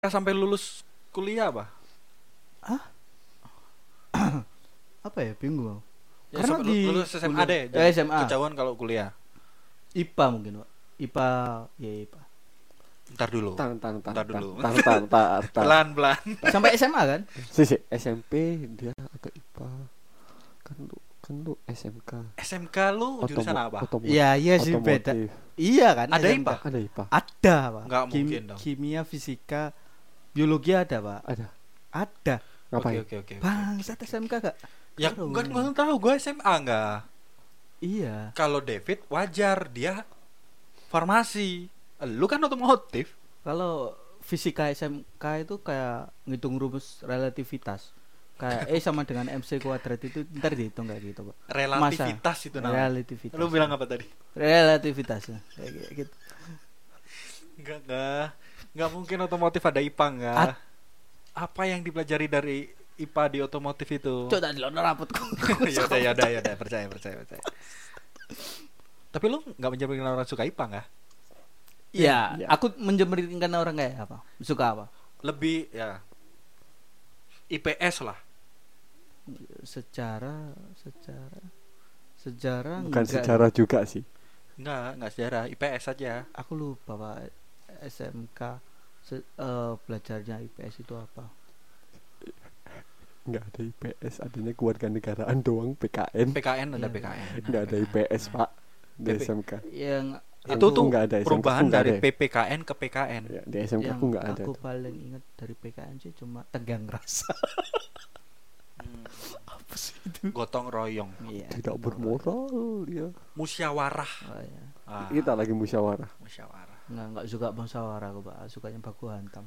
sampai lulus kuliah apa? Hah? Apa ya, bingung. Ya, Karena di lulus SMA deh. SMA. Kejauhan kalau kuliah. IPA mungkin, Pak. IPA, ya IPA. Ntar dulu. Ntar dulu. Pelan-pelan. Sampai SMA kan? Si SMP dia agak IPA. Kan lu SMK. SMK lu jurusan apa? Iya sih beda. Iya kan? Ada SMK. IPA? Ada IPA. Ada, Pak. Nggak mungkin dong. Kimia, fisika, biologi ada, Pak. Ada. Ngapain? Oke. Bangsat SMK gak? Ya enggak tahu, gue SMA enggak. Iya. Kalau David wajar dia farmasi. Lu kan otomotif. Kalau fisika SMK itu kayak ngitung rumus relativitas. Kayak sama dengan MC kuadrat itu ntar dihitung kayak gitu, Pak. Relativitas itu namanya. Relativitas. Lu bilang apa tadi? Relativitasnya kayak gitu. Enggak mungkin otomotif ada IPA enggak. Apa yang dipelajari dari IPA di otomotif itu? Coba di lontar rapotku. Ya udah, percaya. Tapi lu enggak menjamin orang suka IPA enggak? Iya, aku menjemerinkan orang kayak apa? Suka apa? Lebih ya IPS lah. Sejarah Bukan enggak. sejarah juga sih. Enggak sejarah, IPS saja. Aku lupa, Pak. SMK belajarnya IPS itu apa? Enggak ada IPS, adanya kewarganegaraan doang, PKN. PKN ada Iya, PKN. Enggak ada IPS, Pak. Di SMK. Yang Itu tuh enggak ada, perubahan SMK dari ada. PPKN ke PKN. Ya, di SMK yang aku enggak ada. aku paling ingat dari PKN sih cuma tegang rasa. Apa sih itu? Gotong royong, Iya. Tidak bermoral ya. musyawarah. Oh, iya. Kita lagi musyawarah. Musyawarah. Enggak suka musyawarah aku, Pak. Sukanya baku hantam.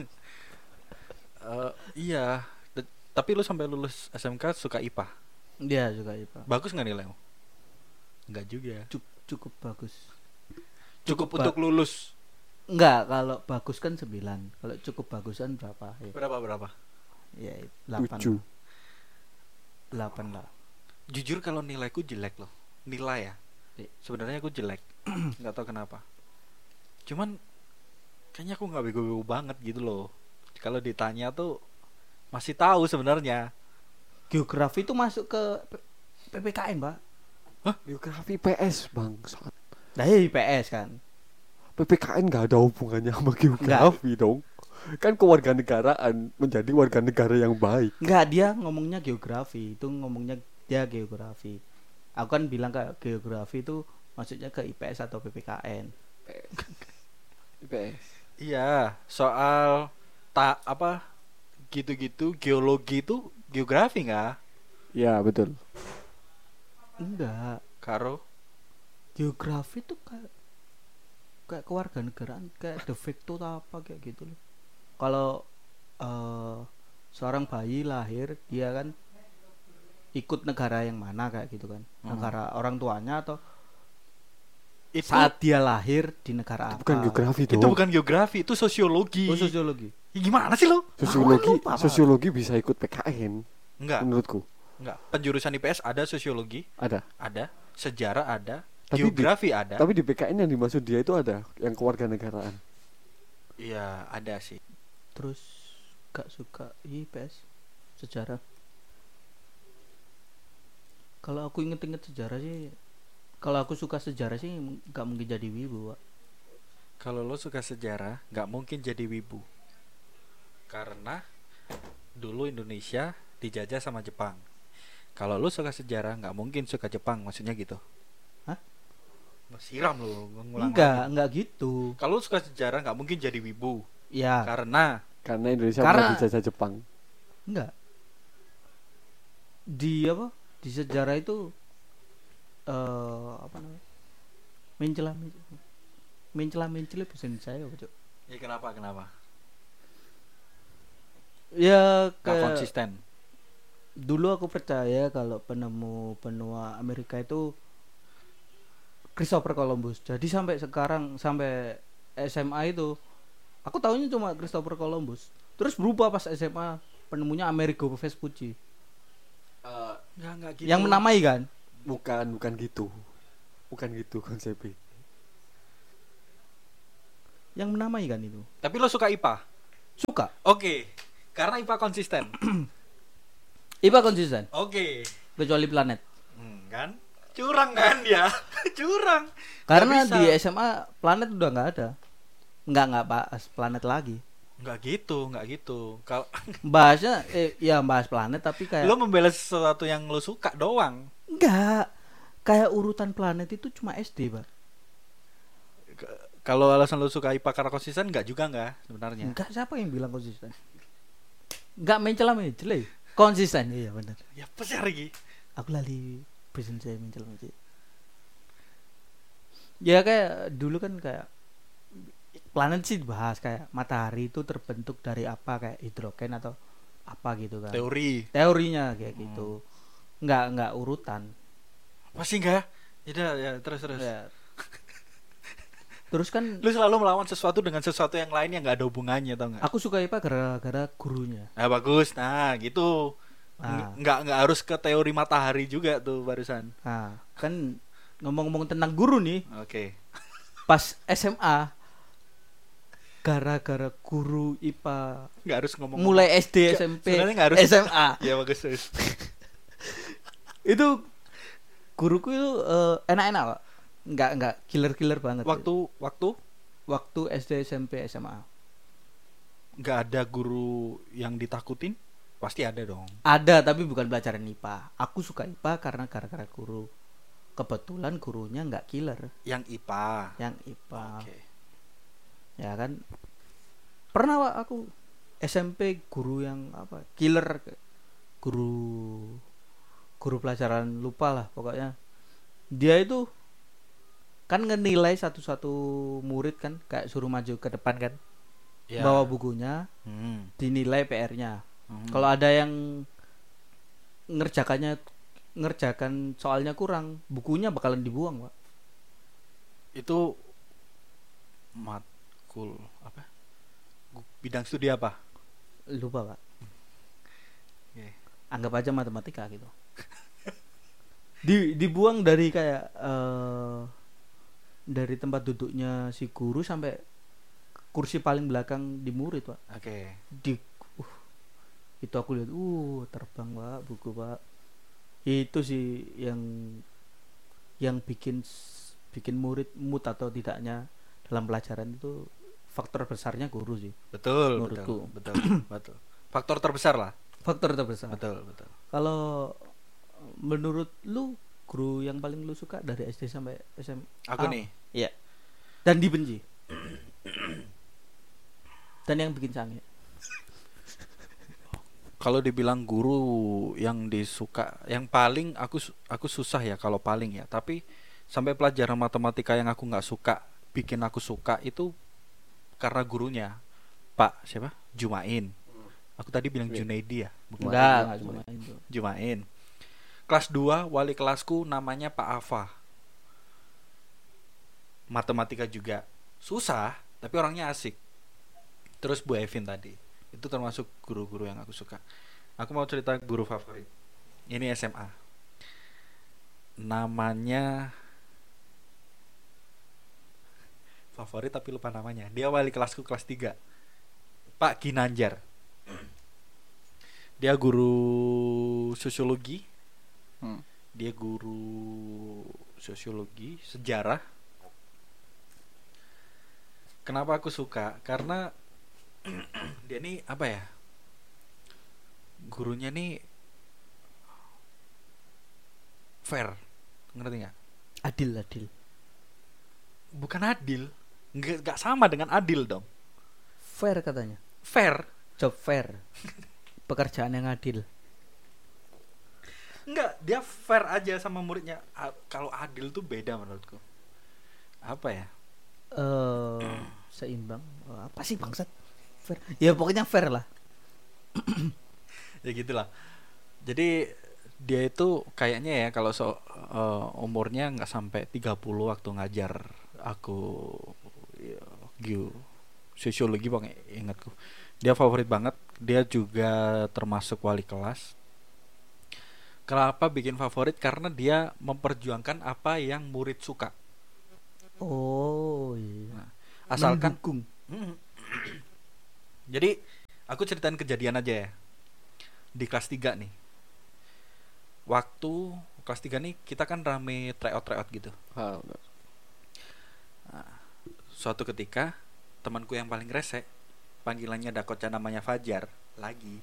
Iya. Tapi lu sampai lulus SMK suka IPA. Dia suka IPA. Bagus nggak nilai lu? Enggak juga. Cukup bagus. Cukup untuk lulus. Enggak, kalau bagus kan 9. Kalau cukup bagusan berapa? Ya, Berapa? ya 8. 7. 8 lah. Jujur kalau nilaiku jelek loh. Nilai ya. Iya. Sebenarnya aku jelek. Nggak tahu kenapa. Cuman kayaknya aku nggak bego-bego banget gitu loh. Kalau ditanya tuh masih tahu sebenarnya. Geografi itu masuk ke PPKN, Pak. Geografi IPS, Bang. Nah, ya IPS kan. PPKN enggak ada hubungannya sama geografi dong. Kan kewarganegaraan menjadi warga negara yang baik. Enggak, dia ngomongnya geografi. Itu ngomongnya dia geografi. Aku kan bilang ke geografi itu maksudnya ke IPS atau PPKN. IPS. Iya, soal gitu-gitu geologi itu geografi nggak? Ya, betul. Enggak. Karo Geografi itu kayak kewarganegaraan, kayak de facto atau apa kayak gitu loh. Kalau seorang bayi lahir, dia kan ikut negara yang mana kayak gitu kan. Negara orang tuanya atau itu saat dia lahir di negara apa. Bukan geografi dong. itu bukan geografi, itu sosiologi. Oh, sosiologi. Ya, gimana sih lo? Sosiologi bisa ikut PKN Enggak. menurutku. Enggak. Penjurusan IPS ada sosiologi, Ada. sejarah ada, Tapi geografi ada. Tapi di PKN yang dimaksud dia itu ada yang kewarganegaraan. Iya, ada sih. Terus gak suka IPS sejarah. Kalau aku inget-inget sejarah sih, kalau aku suka sejarah sih gak mungkin jadi wibu, Pak. Kalau lo suka sejarah, nggak mungkin jadi wibu. Karena dulu Indonesia dijajah sama Jepang. Kalau lo suka sejarah, nggak mungkin suka Jepang, maksudnya gitu. Hah? Siram lo, ngulang. Enggak gitu. Kalau lo suka sejarah, nggak mungkin jadi wibu. Ya, Karena Indonesia Karena- pernah dijajah Jepang. enggak. Di apa? Di sejarah itu apa namanya? Mencela bahasa Indonesia apa, Cuk? ya kenapa? Ya Nggak konsisten. dulu aku percaya kalau penemu benua Amerika itu Christopher Columbus. Jadi sampai sekarang, sampai SMA itu aku tahunya cuma Christopher Columbus. Terus berubah pas SMA, penemunya Amerigo Vespucci. Nggak gitu. Yang menamai kan? Bukan gitu. Bukan gitu konsepnya. Yang menamai kan itu. Tapi lo suka IPA? Suka. Oke. Karena IPA konsisten. IPA konsisten Oke. kecuali planet. Kan? Curang kan dia? Curang. Karena Nggak bisa. di SMA planet udah nggak ada. Nggak bahas planet lagi. Nggak gitu. Kalau Bahasnya ya bahas planet tapi kayak lo membela sesuatu yang lo suka doang. enggak. Kayak urutan planet itu cuma SD, Pak. Kalau alasan lo suka IPA karena konsisten nggak juga nggak sebenarnya. Enggak, siapa yang bilang konsisten? Enggak mencela-mencela. Konsisten, iya benar. Ya apa sih Rigi? Aku lali present saya mencela-mencela. Ya kayak dulu kan kayak planet sih dibahas kayak matahari itu terbentuk dari apa kayak hidrogen atau apa gitu kan. Teorinya kayak gitu. Enggak urutan. Apa sih enggak? Ya terus. Ya. Terus kan Lu selalu melawan sesuatu dengan sesuatu yang lain yang nggak ada hubungannya, tau nggak? aku suka IPA gara-gara gurunya. Nah bagus, nah gitu. Nah. Nggak harus ke teori matahari juga tuh barusan. Nah, kan ngomong-ngomong tentang guru nih, Oke. pas SMA gara-gara guru IPA Nggak harus ngomong. mulai SD, Nggak, SMP, sebenarnya nggak harus. SMA. Ya bagus terus. Itu guruku itu enak-enak, Pak. Enggak killer-killer banget. Waktu SD, SMP, SMA. nggak ada guru yang ditakutin, pasti ada dong. Ada tapi bukan pelajaran IPA. Aku suka IPA karena gara-gara guru. Kebetulan gurunya nggak killer, Yang IPA. yang IPA. Oke. Ya kan. Pernah Pak, aku SMP guru yang apa? Killer, guru pelajaran lupa lah pokoknya. Dia itu kan ngenilai satu-satu murid kan, kayak suruh maju ke depan kan. Ya. Bawa bukunya, Hmm. dinilai PR-nya. Hmm. Kalau ada yang ngerjakan soalnya kurang, bukunya bakalan dibuang, Pak. Itu matkul apa? Bidang studi apa? Lupa, Pak. Oke. Anggap aja matematika gitu. Dibuang dari kayak dari tempat duduknya si guru sampai kursi paling belakang di murid, Pak. Oke. Itu aku lihat terbang, Pak, buku, Pak. Itu sih yang bikin murid mood atau tidaknya dalam pelajaran itu faktor besarnya guru sih. Betul, Menurutku. betul. Faktor terbesar lah. Faktor terbesar. Betul. Kalau menurut lu guru yang paling lu suka dari SD sampai SMA? Aku nih. Iya. Dan dibenci. Dan yang bikin sange. Kalau dibilang guru yang disuka, yang paling aku susah ya kalau paling ya. Tapi sampai pelajaran matematika yang aku nggak suka, bikin aku suka itu karena gurunya. Pak siapa? Jumain. Aku tadi bilang Junaidi ya, bukan? Enggak cuma itu. Jumain. Kelas 2 wali kelasku namanya Pak Afa. Matematika juga susah, tapi orangnya asik. Terus Bu Evin tadi. Itu termasuk guru-guru yang aku suka. Aku mau cerita guru favorit. Ini SMA. Namanya favorit tapi lupa namanya. Dia wali kelasku kelas 3. Pak Ginanjar. Dia guru sosiologi. Dia guru sosiologi, sejarah. Kenapa aku suka? Karena dia nih apa ya? Gurunya nih fair, ngerti nggak? Adil. Bukan adil, nggak sama dengan adil dong. Fair katanya. Fair, Job fair. Pekerjaan yang adil. nggak, dia fair aja sama muridnya. Kalau adil tuh beda menurutku. Apa ya? Seimbang. Apa sih bangsat? Fair. Ya pokoknya fair lah. Ya gitulah. Jadi dia itu kayaknya ya kalau umurnya nggak sampai 30 waktu ngajar aku sosiologi bang, ingatku. Dia favorit banget. Dia juga termasuk wali kelas. Kenapa bikin favorit? Karena dia memperjuangkan apa yang murid suka. Oh iya. Nah, asalkan Mendukung. Jadi aku ceritain kejadian aja ya. Di kelas 3 nih. Waktu kelas 3 nih kita kan rame tryout gitu. Benar. Suatu ketika temanku yang paling rese, panggilannya Dakota, namanya Fajar lagi.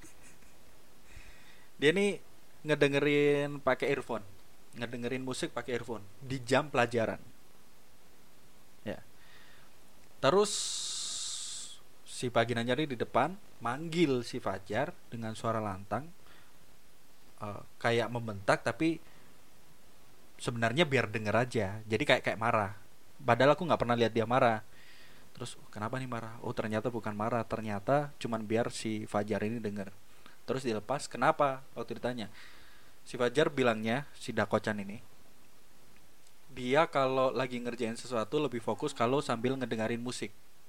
Dia nih ngedengerin pakai earphone, ngedengerin musik pakai earphone di jam pelajaran. Ya. Terus si Pagi Nanjari di depan manggil si Fajar dengan suara lantang, kayak membentak tapi sebenarnya biar denger aja. Jadi kayak marah. Padahal aku nggak pernah lihat dia marah. Terus kenapa nih marah? Oh ternyata bukan marah, ternyata cuman biar si Fajar ini denger. Terus dilepas. Kenapa? Waktu ditanya, si Fajar bilangnya, si Dakocan ini, dia kalau lagi ngerjain sesuatu lebih fokus kalau sambil ngedengerin musik.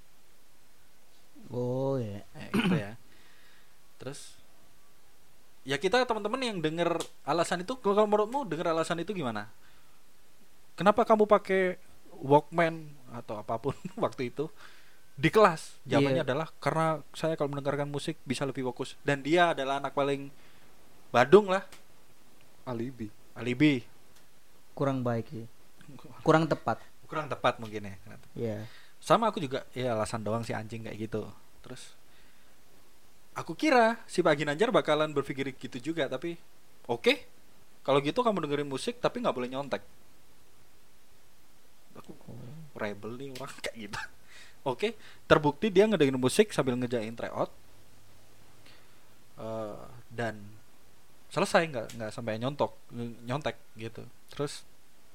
Oh ya. Gitu ya. Terus ya kita teman-teman yang denger alasan itu, kalau menurutmu denger alasan itu gimana? Kenapa kamu pakai Walkman atau apapun waktu itu di kelas? Jawabannya adalah karena saya kalau mendengarkan musik bisa lebih fokus. Dan dia adalah anak paling badung lah. Alibi. Kurang baik sih. Kurang tepat. Kurang tepat mungkin ya. Iya. Sama aku juga ya alasan doang si anjing kayak gitu. Terus aku kira si Pak Ginanjar bakalan berpikir gitu juga, tapi oke. Kalau gitu kamu dengerin musik tapi nggak boleh nyontek. Aku rebel nih orang kayak gitu. Oke, terbukti dia ngedengerin musik sambil ngejain tryout. Dan selesai, nggak sampai nyontek gitu. Terus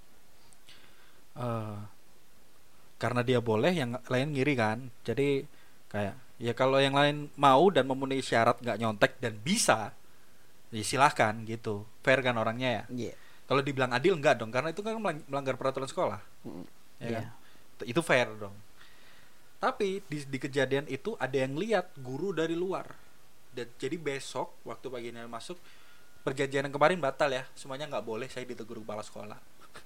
karena dia boleh, yang lain ngiri kan. Jadi kayak ya kalau yang lain mau dan memenuhi syarat nggak nyontek dan bisa, ya silahkan gitu. Fair kan orangnya ya. Iya. Kalau dibilang adil enggak dong, karena itu kan melanggar peraturan sekolah. Ya kan? Itu fair dong. Tapi di kejadian itu ada yang lihat guru dari luar. Dan jadi besok waktu paginya masuk, perjanjian yang kemarin batal ya, semuanya nggak boleh, saya ditegur kepala sekolah.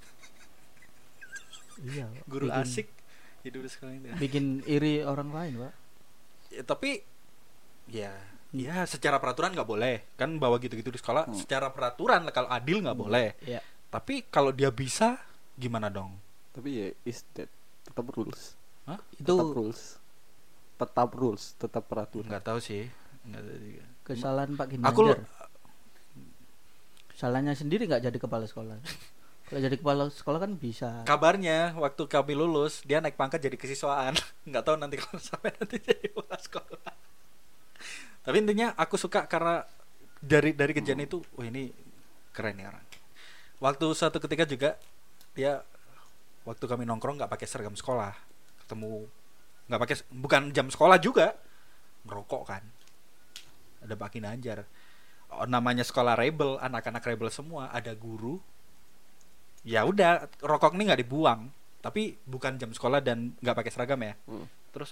Iya. Guru asik hidup di sekolah ini. Bikin iri orang lain, Pak. Ya, tapi ya secara peraturan nggak boleh kan bawa gitu-gitu di sekolah. Secara peraturan kalau adil nggak boleh. Iya. Tapi kalau dia bisa gimana dong? Tapi ya is that tetap rules. Hah? Itu Tetap rules, tetap peraturan. Nggak tahu sih. Nggak tahu juga. kesalahan Pak Aku Ginanjar. Salahnya sendiri nggak jadi kepala sekolah. Kalau jadi kepala sekolah kan bisa. kabarnya waktu kami lulus dia naik pangkat jadi kesiswaan. Nggak tahu nanti kalau sampai nanti jadi kepala sekolah. Tapi intinya aku suka karena dari kejadian itu, wah ini keren ya orang. Waktu suatu ketika juga dia, waktu kami nongkrong nggak pakai seragam sekolah, ketemu nggak pakai, bukan jam sekolah juga, ngerokok kan. Ada Pak Ginanjar. Namanya sekolah rebel, anak-anak rebel semua, ada guru. Ya udah, rokok ini nggak dibuang, tapi bukan jam sekolah dan nggak pakai seragam ya. Terus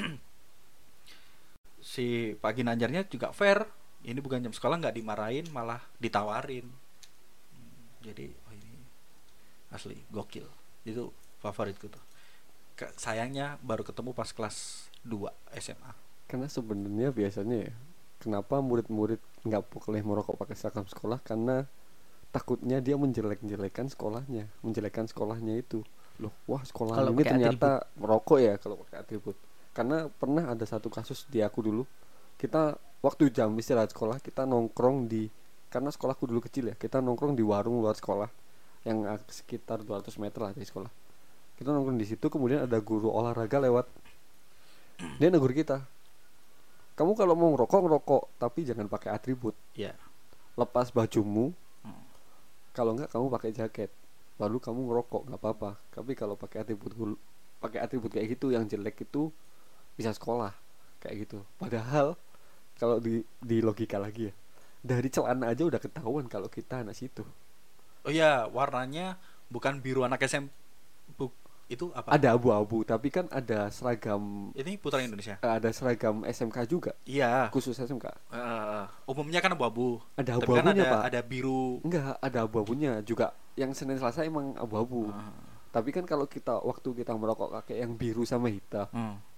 si Pak Ginanjarnya juga fair, ini bukan jam sekolah, nggak dimarahin, malah ditawarin. Jadi ini asli gokil, itu favoritku tuh. Sayangnya baru ketemu pas kelas 2 SMA. Karena sebenarnya biasanya ya, kenapa murid-murid nggak boleh merokok pakai seragam sekolah, karena takutnya dia menjelek-jelekan sekolahnya, menjelekkan sekolahnya itu. Loh, wah sekolah Kalau ini pakai ternyata merokok ya kalau pakai atribut. Karena pernah ada satu kasus di aku dulu. Kita waktu jam istirahat sekolah, kita nongkrong di, karena sekolahku dulu kecil ya, kita nongkrong di warung luar sekolah yang sekitar 200 meter lah dari sekolah. Kita nongkrong di situ, kemudian ada guru olahraga lewat. Dia negur kita, kamu kalau mau ngerokok, tapi jangan pakai atribut. Ya. Lepas bajumu, kalau enggak kamu pakai jaket, lalu kamu ngerokok nggak apa-apa. Tapi kalau pakai atribut kayak gitu yang jelek itu bisa sekolah kayak gitu. Padahal kalau di logika lagi ya, dari celana aja udah ketahuan kalau kita anak situ. Oh iya, warnanya bukan biru anak SMP. Itu apa? Ada abu-abu, tapi kan ada seragam. Ini Putra Indonesia. Ada seragam SMK juga. Iya. Khusus SMK. Umumnya kan abu-abu. Ada Tapi kan abu-abunya, Pak. ada biru. Enggak, ada abu-abunya juga. Yang Senin Selasa emang abu-abu. Tapi kan kalau waktu kita merokok pakai yang biru sama hitam,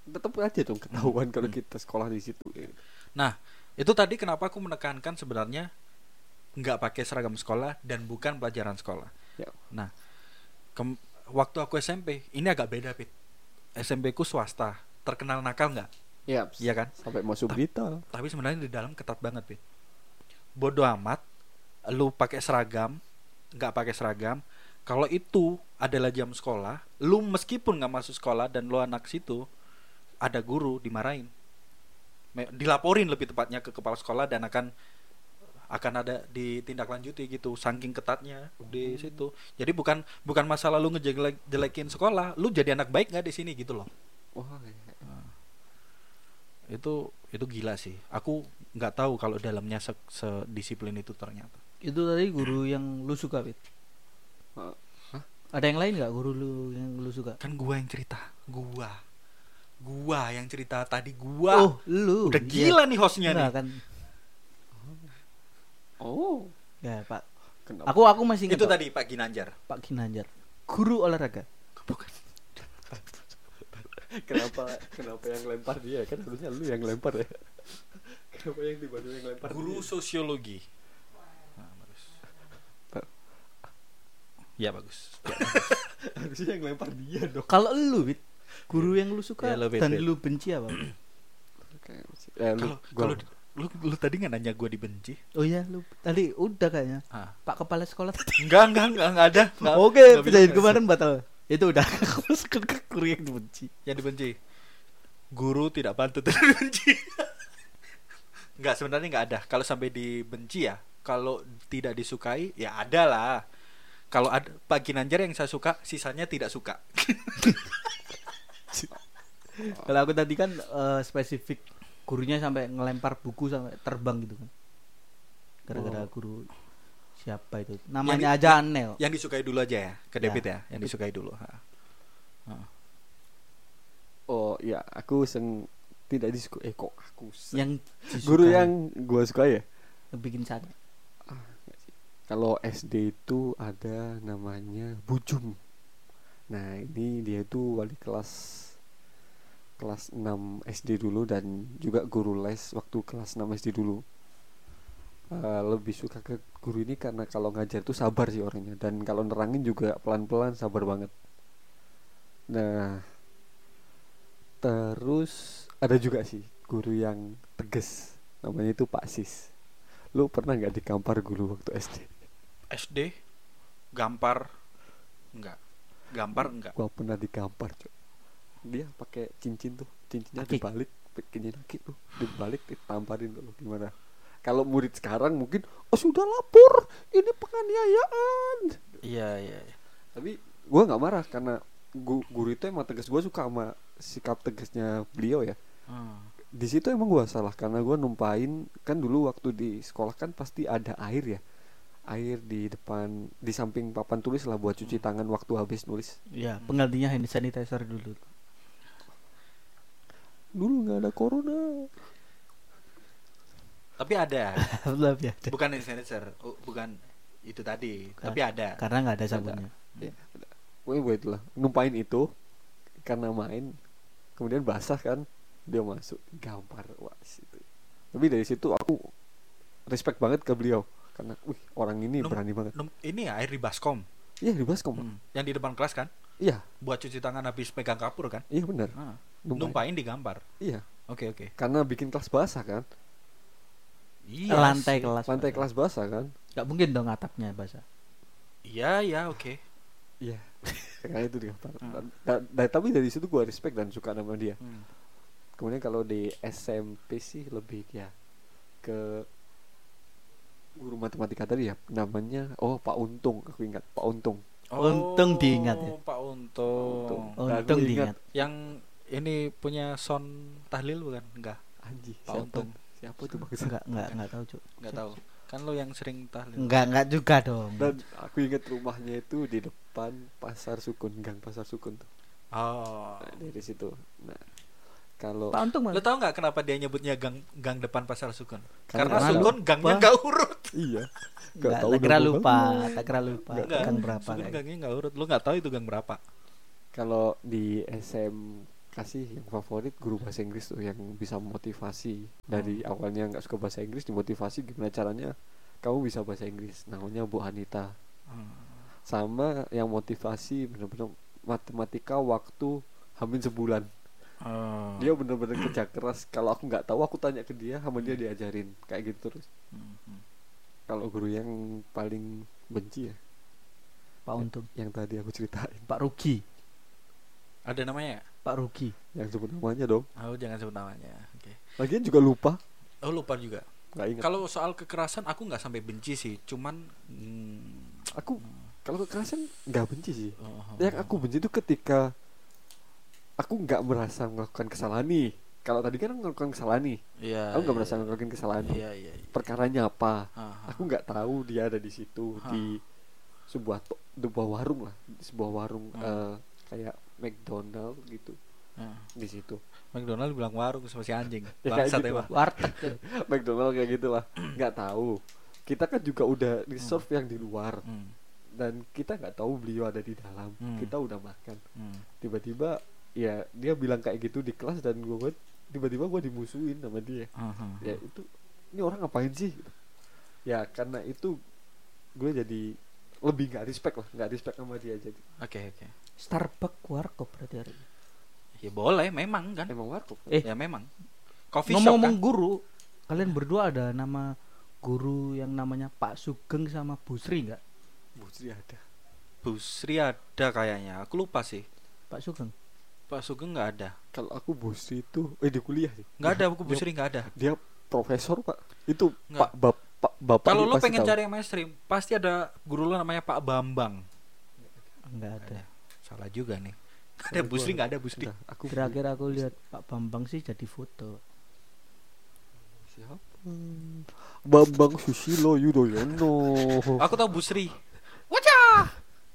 tetap aja dong ketahuan kalau kita sekolah di situ. Nah, itu tadi kenapa aku menekankan sebenarnya nggak pakai seragam sekolah dan bukan pelajaran sekolah. Ya. Nah, waktu aku SMP ini agak beda, Pit. SMP ku swasta, terkenal nakal nggak? Ya, Iya kan? sampai masuk berita. Tapi sebenarnya di dalam ketat banget, Pit. Bodoh amat, lu pakai seragam, nggak pakai seragam. Kalau itu adalah jam sekolah, lu meskipun nggak masuk sekolah dan lu anak situ, ada guru dimarahin, dilaporin lebih tepatnya ke kepala sekolah dan akan ada ditindaklanjuti gitu, saking ketatnya di situ. Jadi bukan masalah lu ngejelekin sekolah, lu jadi anak baik nggak di sini gitu loh. Wah, ya. Itu gila sih. Aku nggak tahu kalau dalamnya sedisiplin itu ternyata. Itu tadi guru yang lu suka, Pit. Hah? Ada yang lain nggak guru lu yang lu suka? Kan gua yang cerita, gua yang cerita tadi gua. Oh, lu. Udah gila nih hostnya nih. Enggak kan. Oh, Ya, Pak. kenapa? Aku masih ingat Itu Pak. tadi Pak Ginanjar. Pak Ginanjar. Guru olahraga. Bukan. kenapa yang lempar dia? Kan harusnya lu yang lempar ya. Kenapa yang tiba-tiba yang lempar? Guru dia? sosiologi. Nah, bagus. Ya bagus. Harusnya yang lempar dia dong. Kalau lu, Pit, guru yang lu suka Ya, lu, Pit, dan Pit. lu benci apa? Pit? Kalau lu tadi nggak nanya gua dibenci? Oh iya, lu tadi udah kayaknya. Ah. Pak kepala sekolah tadi. Enggak ada. Nggak- Oke, nggak bisa. kejadian kemarin batal. Itu udah. Aku suka guru yang dibenci. Yang dibenci. Guru tidak patut dibenci. Enggak, sebenarnya enggak ada. Kalau sampai dibenci ya, kalau tidak disukai ya ada lah. Kalau ada Pak Ginanjar yang saya suka, sisanya tidak suka. Kalau aku tadi kan spesifik gurunya sampai ngelempar buku sampai terbang gitu kan. Gara-gara guru siapa itu? Namanya Yang di- aja aneh. kok. Yang disukai dulu aja ya, ke Ya. David ya, yang disukai dulu. Ha. Oh ya, aku tidak disuka. Kok aku Yang guru disukai, yang gua suka ya. yang bikin sadar. Kalau SD itu ada namanya Bujum. Nah, ini dia itu wali kelas 6 SD dulu dan juga guru les waktu kelas 6 SD dulu. Lebih suka ke guru ini karena kalau ngajar tuh sabar sih orangnya, dan kalau nerangin juga pelan-pelan, sabar banget. Nah, terus ada juga sih guru yang tegas, namanya itu Pak Sis. Lu pernah nggak dikampar guru waktu SD? SD gampar enggak. Gampar enggak. Gua pernah digampar, Cok. Dia pakai cincin tuh, cincinnya Akik. dibalik, bikin akik tuh, dibalik ditamparin tuh. Gimana? Kalau murid sekarang mungkin, oh sudah lapor, ini penganiayaan. Iya. Tapi gua nggak marah karena guru itu emang tegas. Gua suka sama sikap tegasnya beliau ya. Di situ emang gua salah karena gua numpain, kan dulu waktu di sekolah kan pasti ada air ya. Air di depan, di samping papan tulis lah buat cuci tangan waktu habis nulis. Ya, penggantinya hand sanitizer dulu. Dulu nggak ada corona. Tapi ada. Belum ya. Bukan hand sanitizer, bukan itu tadi, tapi ada. Karena nggak ada sabunnya. Ya, gue itulah numpain itu karena main, kemudian basah kan, dia masuk gampar, wah situ. Tapi dari situ aku respect banget ke beliau karena, orang ini berani banget. Ini ya air di baskom. Iya di baskom. Yang di depan kelas kan? Iya, Buat cuci tangan habis pegang kapur kan? iya benar. Numpain digampar. Iya, Oke. karena bikin kelas basah kan, Iya. Lantai sih. kelas. lantai kelas basah kan. Nggak mungkin dong atapnya basah. Iya, oke. Iya, karena itu digampar. Tapi dari situ gue respect dan suka sama dia. Kemudian kalau di SMP sih lebih ya ke guru matematika tadi ya, namanya Pak Untung, aku ingat Pak Untung. Untung diingat ya. Pak Untung. Dan Untung aku ingat diingat. Yang ini punya sound tahlil bukan? Enggak. Anji, Pak Untung. siapa tuh bang? Enggak tahu, Cuk. Enggak tahu. Kan lo yang sering tahlil. Enggak juga dong. Dan aku ingat rumahnya itu di depan Pasar Sukun, Gang Pasar Sukun tuh. Oh. Nah, dari situ. Nah, kalau Pak Untung Lo tau nggak kenapa dia nyebutnya gang depan Pasar Sukun? Karena Karena Sukun gangnya lupa. nggak urut. iya, Enggak, tahu tak kira nama lupa, banget. tak kira lupa. Enggak. Gang berapa Sukun kayak. gangnya nggak urut. Lo nggak tahu itu gang berapa? Kalau di SMK kasih yang favorit guru bahasa Inggris tuh yang bisa motivasi dari awalnya nggak suka bahasa Inggris, dimotivasi gimana caranya kamu bisa bahasa Inggris, namanya Bu Hanita. Sama yang motivasi bener-bener matematika waktu hampir sebulan. Dia bener-bener kerja keras, kalau aku nggak tahu aku tanya ke dia, sama dia diajarin kayak gitu terus. Kalau guru yang paling benci ya Pak Untung, yang tadi aku ceritain, Pak Rugi, Ada namanya? Pak Rugi. yang sebut namanya dong. Oh, jangan sebut namanya. Oke. Lagian juga lupa, Oh, lupa juga. nggak ingat. Kalau soal kekerasan aku nggak sampai benci sih, cuman Aku kalau kekerasan nggak benci sih. oh, Yang aku benci itu ketika aku nggak merasa melakukan kesalahan nih. Kalau tadi kan aku melakukan kesalahan nih, iya, aku nggak iya, merasa melakukan kesalahan. iya, iya, iya. Perkaranya apa? Ah, Aku nggak tahu dia ada di situ Hah. di sebuah warung lah, di sebuah warung kayak McDonald gitu ah. di situ. McDonald bilang warung sama si anjing. Ya, kayak Bangsat gitu emang. Warteg. McDonald kayak gitulah, nggak tahu. Kita kan juga udah di serve yang di luar Hmm, dan kita nggak tahu beliau ada di dalam. Kita udah makan. hmm. Tiba-tiba ya dia bilang kayak gitu di kelas dan tiba-tiba gue dimusuhin sama dia. Ya itu, ini orang ngapain sih? Ya karena itu gue jadi lebih nggak respect sama dia jadi. Oke, oke. Starbucks warkop berarti hari ini. Ya boleh, memang kan. Emang warkop. Ya memang. Coffee shop Ngomong-ngomong kan. guru, kalian berdua ada nama guru yang namanya Pak Sugeng sama Bu Sri nggak? Busri ada. Bu Sri ada kayaknya. Aku lupa sih. Pak Sugeng. Pak Sugeng nggak ada. Kalau aku Busri itu di kuliah sih. Nggak ada. Buku Bu Sri nggak ada. Dia profesor pak. Itu Nggak. bapak. Kalau dia lo pasti pengen tahu. cari yang mainstream, pasti ada guru lo namanya Pak Bambang. Nggak ada. Salah juga nih. Ada Bu Sri nggak ada Bu Sri. Udah, aku Terakhir aku lihat Pak Bambang sih jadi foto. siapa? Bambang Susilo Yudhoyono. Aku tahu Bu Sri. Wajah.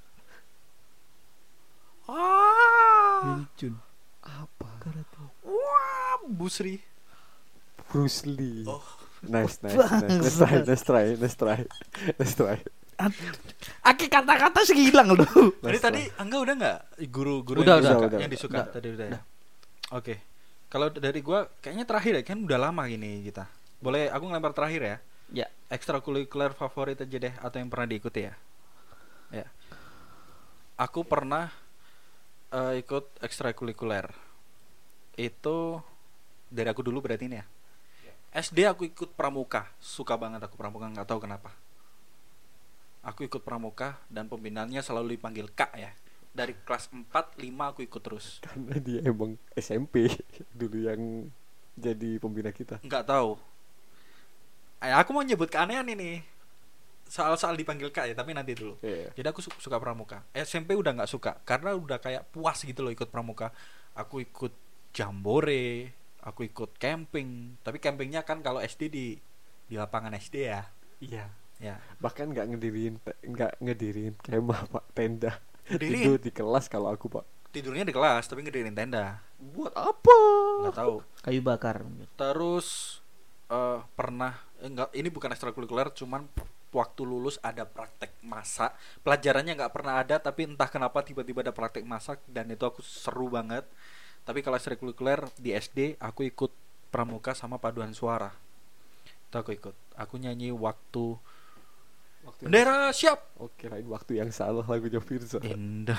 Wing Chun. Apa? Karate. Wah, Bu Sri. Bruce Lee. Oh. Nice. Let's try. Aki kata-kata sih hilang loh. Jadi tadi Angga udah nggak guru-guru Udah, yang disuka, udah. yang disuka Udah. tadi udah ya. Oke. Kalau dari gua kayaknya terakhir ya, kan udah lama gini kita. Boleh aku ngelempar terakhir ya? Ya. Ekstrakurikuler favorit aja deh atau yang pernah diikuti ya? Ya. Aku pernah ikut ekstrakurikuler. Itu dari aku dulu berarti ini ya. SD aku ikut pramuka, suka banget aku pramuka, nggak tahu kenapa. Aku ikut pramuka dan pembinaannya selalu dipanggil Kak ya. Dari kelas 4, 5 aku ikut terus. Karena dia emang SMP dulu yang jadi pembina kita. Nggak tahu. Aku mau nyebut keanehan ini. Soal-soal dipanggil Kak ya, tapi nanti dulu. Iya. Jadi aku suka pramuka. SMP udah nggak suka karena udah kayak puas gitu loh ikut pramuka. Aku ikut jambore, aku ikut camping. Tapi campingnya kan kalau SD di lapangan SD ya. Iya. Ya. Bahkan nggak ngedirin kemah pak, tenda. Ngedirin? Tidur di kelas kalau aku pak. Tidurnya di kelas tapi ngedirin tenda. Buat apa? Nggak tahu. Kayu bakar mungkin. Terus pernah enggak, ini bukan ekstrakurikuler, cuman waktu lulus ada praktek masak. Pelajarannya nggak pernah ada, tapi entah kenapa tiba-tiba ada praktek masak dan itu aku seru banget. Tapi kalau ekstrakurikuler di SD aku ikut pramuka sama paduan suara. Itu aku ikut. Aku nyanyi waktu bendera siap. Oke, lain waktu yang salah lagunya Firza. Indo.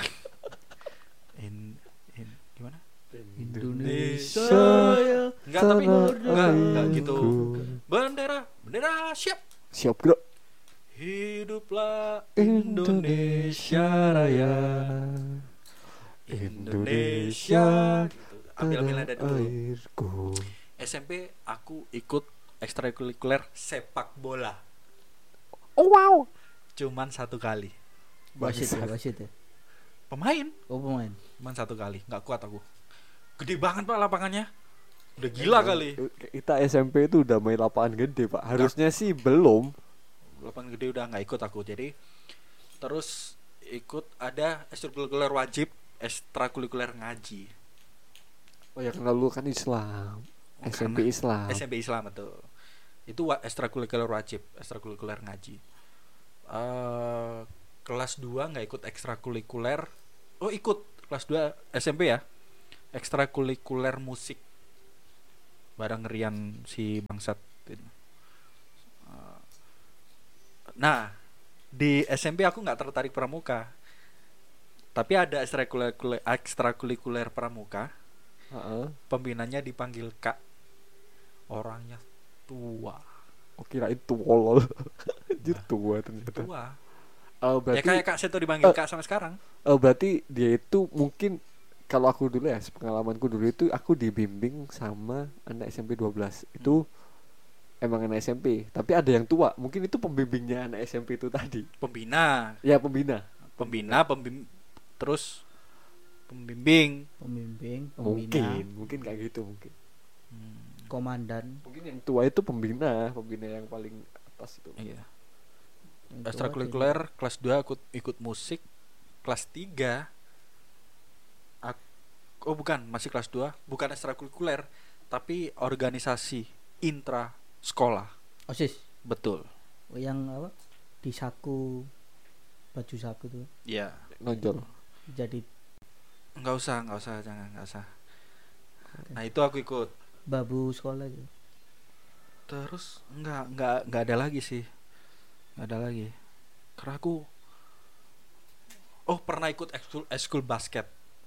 Gimana? Indonesia. Enggak, tapi enggak gitu. Bendera siap. Siap gerak. Hiduplah Indonesia Raya. Indonesia. Gitu. Ambil nada dulu. Airku. SMP aku ikut ekstrakurikuler sepak bola. Oh wow. Cuman 1 kali. Wasit ya. Pemain. Oh pemain. Cuman 1 kali. Nggak kuat aku. Gede banget pak lapangannya. Udah gila kali. Kita SMP itu udah main lapangan gede pak. Harusnya sih belum. Lapangan gede udah nggak ikut aku. Jadi terus ikut ada ekstrakurikuler wajib, ekstrakurikuler ngaji. Oh ya karena lu kan Islam. SMP Islam. SMP Islam betul. Itu ekstrakurikuler wajib, ekstrakurikuler ngaji. Kelas 2 nggak ikut ekstrakurikuler. Oh ikut kelas 2 SMP ya. ekstrakurikuler musik bareng Rian si bangsat itu. Nah, di SMP aku nggak tertarik pramuka, tapi ada ekstrakurikuler pramuka. Heeh. Pembinanya dipanggil Kak, orangnya tua. Oh, kirain tolol. Anjir tua ternyata. Tua. Berarti Ya kayak Kak Seto dipanggil Kak sampai sekarang. berarti dia itu mungkin, kalau aku dulu ya, pengalamanku dulu itu aku dibimbing sama anak SMP 12. Itu emang anak SMP, tapi ada yang tua. Mungkin itu pembimbingnya anak SMP itu tadi. Pembina, Ya, pembina. terus pembimbing. Pembimbing, pembina, Mungkin kayak gitu mungkin. komandan. Mungkin yang tua itu pembina yang paling atas itu. Iya. Yang tua Ekstrakurikuler kelas 2 aku ikut musik. Kelas 3 oh bukan, masih kelas 2, bukan ekstrakurikuler, tapi organisasi intra sekolah. jadi OSIS. Betul. Oh, yang apa? Di saku, baju saku tuh. Iya. Nonjol. Jadi Enggak usah, jangan, enggak usah. Nah, itu aku ikut. babu sekolah itu. Terus enggak ada lagi sih. Enggak ada lagi. Karena aku pernah ikut ekskul basket.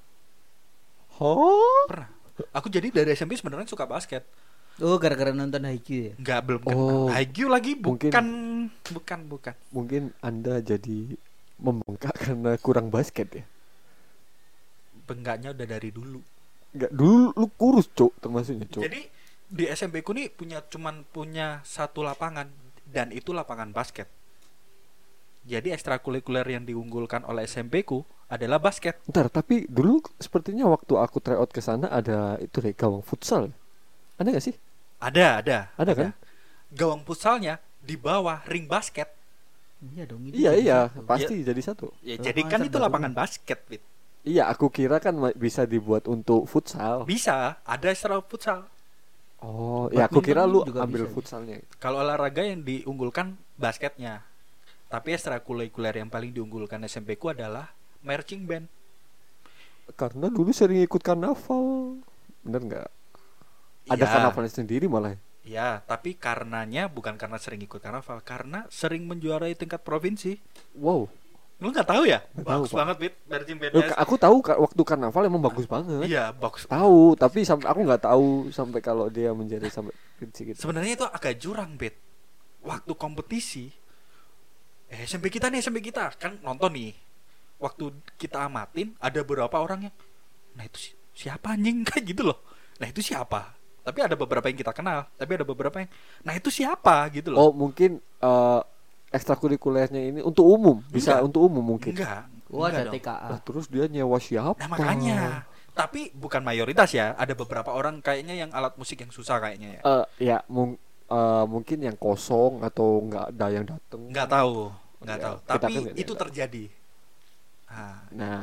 Pernah. Aku jadi dari SMP sebenarnya suka basket. Oh, gara-gara nonton Haikyuu ya. Enggak, belum Oh, kenal. Haikyuu lagi mungkin- bukan. Mungkin Anda jadi membengkak karena kurang basket ya. Benggaknya udah dari dulu. Enggak, dulu lu kurus, Cuk, termasuknya, Cuk. Jadi di SMP ku nih cuman punya satu lapangan, dan itu lapangan basket. Jadi ekstrakurikuler yang diunggulkan oleh SMP ku adalah basket. Ntar, tapi dulu sepertinya waktu aku tryout ke sana ada itu deh, gawang futsal. Ada gak sih? Ada Kan? Gawang futsalnya di bawah ring basket. Iya dong itu. Iya, jadi iya, satu. pasti jadi satu. Ya, Lapangan jadi kan itu serbaguna. lapangan basket, Fit. Iya, aku kira kan bisa dibuat untuk futsal. Bisa, ada ekstra futsal. Oh, ya aku kira lu Badminton juga ambil bisa. futsalnya. Kalau olahraga yang diunggulkan basketnya. Tapi ekstrakurikuler yang paling diunggulkan SMP ku adalah marching band. Karena dulu sering ikut karnaval. Bener nggak? Ada Iya. karnavalnya sendiri malah. Ya, tapi karenanya bukan karena sering ikut karnaval, karena sering menjuarai tingkat provinsi. Wow. Lu nggak tahu ya? Nggak Bagus tahu, Pak. banget, Fit, marching Loh, bandnya. aku tahu waktu karnaval emang bagus banget. Iya, bagus. Tahu, tapi sampai aku nggak tahu sampai kalau dia menjadi sampai provinsi gitu. Sebenarnya itu agak jurang, Bet. Waktu kompetisi, SMP kita kan nonton nih. Waktu kita amatin, ada beberapa orang yang, nah itu siapa anjing, kayak gitu loh. Nah itu siapa? Tapi ada beberapa yang kita kenal, tapi ada beberapa yang, nah itu siapa gitu loh. Oh, mungkin ekstrakurikulernya ini untuk umum, bisa Enggak. untuk umum mungkin. Enggak. Oh, ada Enggak dong. TKA. Nah, terus dia nyewa siapa? Nah makanya, tapi bukan mayoritas ya. Ada beberapa orang kayaknya yang alat musik yang susah kayaknya ya. Ya mungkin yang kosong atau nggak ada yang datang. Nggak tahu. Ya, kita Tapi kan nggak itu tahu. terjadi. Nah,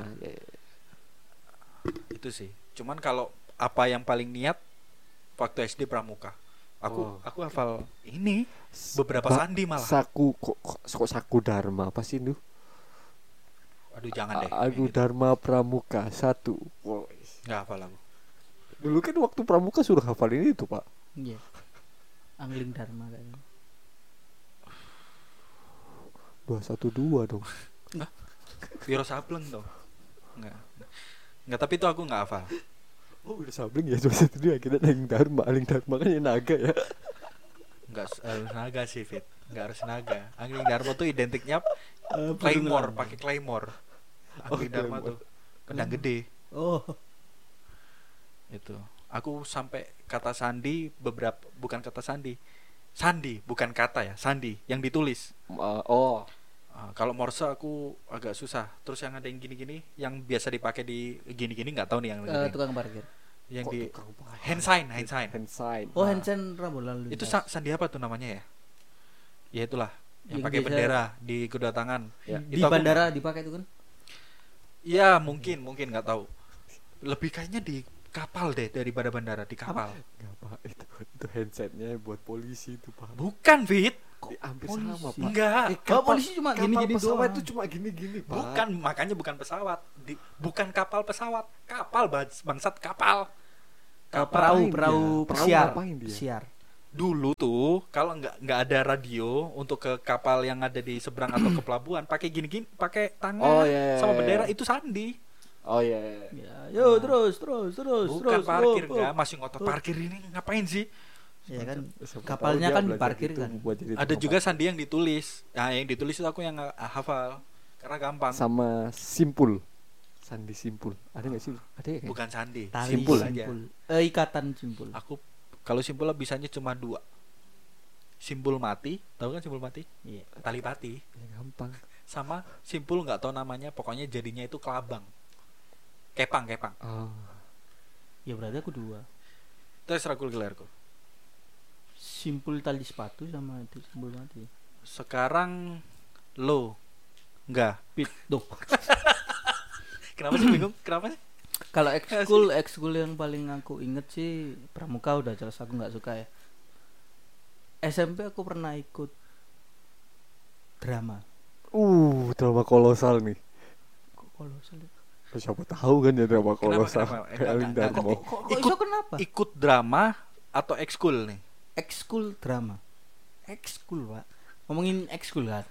Itu sih. Cuman kalau apa yang paling niat waktu SD pramuka. Oh. Aku hafal ini beberapa sandi malah. Saku kok saku Dharma apa sih itu? Aduh jangan deh. Aduh, Dharma Pramuka 1. Wow. Nggak hafal aku. Dulu kan waktu pramuka suruh hafalin itu, Pak. Iya. Angling Dharma kayaknya. 212 dong. Wiro Sableng dong. Enggak, tapi itu aku nggak hafal. Oh, udah sabling ya 212 akhirnya Aling Dharma kan yang naga ya. Enggak harus naga sih, Fit. Enggak harus naga. Angling Dharma tuh identiknya Claymore, pakai Claymore. Angling Dharma Claymore. tuh pedang gede. Oh, Itu. Aku sampai kata sandi bukan kata sandi. Sandi, bukan kata ya, sandi yang ditulis. Oh, Kalau Morse aku agak susah. Terus yang ada yang gini-gini, yang biasa dipakai di gini-gini nggak tahu nih yang tukang parkir. yang kok di tukang parkir? hand sign. hand sign. Oh, handsen rambut lalu. Itu lintas. sandi apa tuh namanya ya? Ya itulah, yang Yang pakai biasa bendera di kedua tangan. Ya. Di Itu aku- bandara dipakai itu kan? Iya, mungkin nggak tahu. Lebih kayaknya di kapal deh daripada bandara, di kapal. Enggak, Pak. Itu handsetnya buat polisi itu, Pak. Bukan, Fit. Hampir polisi? sama, Pak. Enggak. Polisi cuma kapal gini-gini pesawat doang. itu cuma gini-gini, Pak. Bukan, makanya bukan pesawat. Bukan kapal pesawat. Kapal bangsat, kapal. Perahu Ngapain perahu dia? Perahu pesiar. ngapain dia? Pesiar. Dulu tuh kalau nggak ada radio untuk ke kapal yang ada di seberang atau ke pelabuhan, pakai gini-gini, pakai tangan Oh, iya, sama iya, bendera iya. itu sandi. Oh iya. Iya. Ya, yo terus. Bukan parkir oh. enggak, masih ngotot parkir ini ngapain sih? Ya kan Siapa kapalnya tahu dia kan belajar diparkir gitu kan. buat jadi Ada tukang juga sandi yang ditulis. Nah, yang ditulis itu aku yang hafal karena gampang. sama simpul. Sandi simpul. Ada enggak sih? Ada ya? Bukan sandi, Tali simpul simpul. aja. Ikatan simpul. Aku kalau simpul bisanya cuma 2. Simpul mati, tahu kan simpul mati? Iya. Tali pati. Ya, gampang. Sama simpul nggak tahu namanya, pokoknya jadinya itu kelabang. Kepang. Oh. Ya berarti aku 2. Terus rakul gelarku. Simpul tali sepatu sama itu simpul mati. Sekarang lo enggak. Pit. Duh. Kenapa sih bingung? Kenapa sih? Kalau ekskul yang paling aku inget sih pramuka, udah jelas aku nggak suka ya. SMP aku pernah ikut drama. Drama kolosal nih. Kok kolosal ya? Siapa tahu kan ya drama kolosal. kenapa? Kayak Alin Enggak, Darmo. Kok Ikut- iso kenapa? Ikut drama atau ekskul nih? Ekskul drama. Ekskul, Pak. Ngomongin ekskul kan.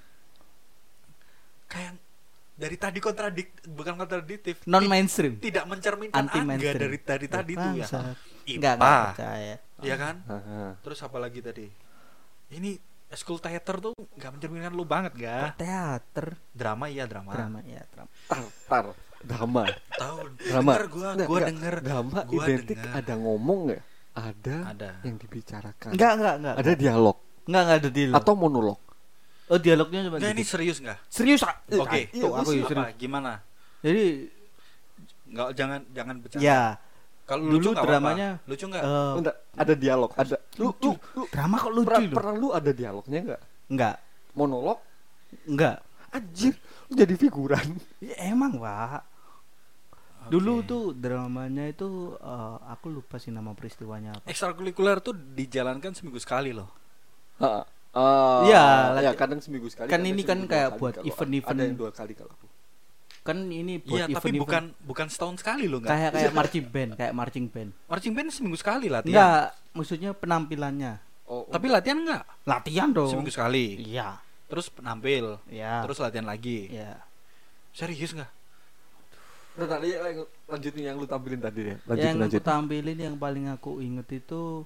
Kayak dari tadi bukan kontradiktif. Non mainstream. Tidak mencerminkan Anti angga mainstream. dari tadi tuh ya. Enggak IPA. percaya. Iya kan? Heeh. Terus apa lagi tadi? Ini school theater tuh nggak mencerminkan lu banget ga? Teater, Drama iya drama. drama ya, drama. Tar. Drama. Tahu. Drama. Denger gua Nggak, denger. Drama Gua identik denger. ada ngomong nggak? Ada Ada. yang dibicarakan. Enggak. Ada dialog Enggak ada dialog. atau monolog. Oh, dialognya cuma Nggak, ini dikit. serius nggak? Serius, ah? Oke. Tuh, aku serius. serius. Apa? Gimana? Jadi Nggak, jangan bercanda. ya, Kalau dulu lucu nggak dramanya, apa-apa. Lucu nggak? Enggak, ada dialog, ada lu drama kok lucu pernah, loh. pernah lu ada dialognya enggak? Enggak. Monolog? Enggak. Anjir, lu jadi figuran. Ya, emang, Pak. Oke. Dulu tuh dramanya itu aku lupa sih nama peristiwanya apa. Ekstrakurikuler tuh dijalankan seminggu sekali loh. Heeh. Iya, ya kadang seminggu sekali. kan kadang ini kan seminggu kayak 2 kali buat kalau event-event. Ada yang 2 kali kalau aku. Kan ini buat Iya, tapi event-event bukan setahun sekali loh nggak? kayak marching band, kayak marching band. Marching band seminggu sekali latihan. Enggak, maksudnya penampilannya. Oh, Tapi latihan nggak? Latihan dong. Seminggu sekali. Iya. Terus nampil. Iya. Terus latihan lagi. Iya. Serius nggak? tadi lanjutin yang lu tampilin tadi deh. Yang aku Lanjutin. tampilin yang paling aku inget itu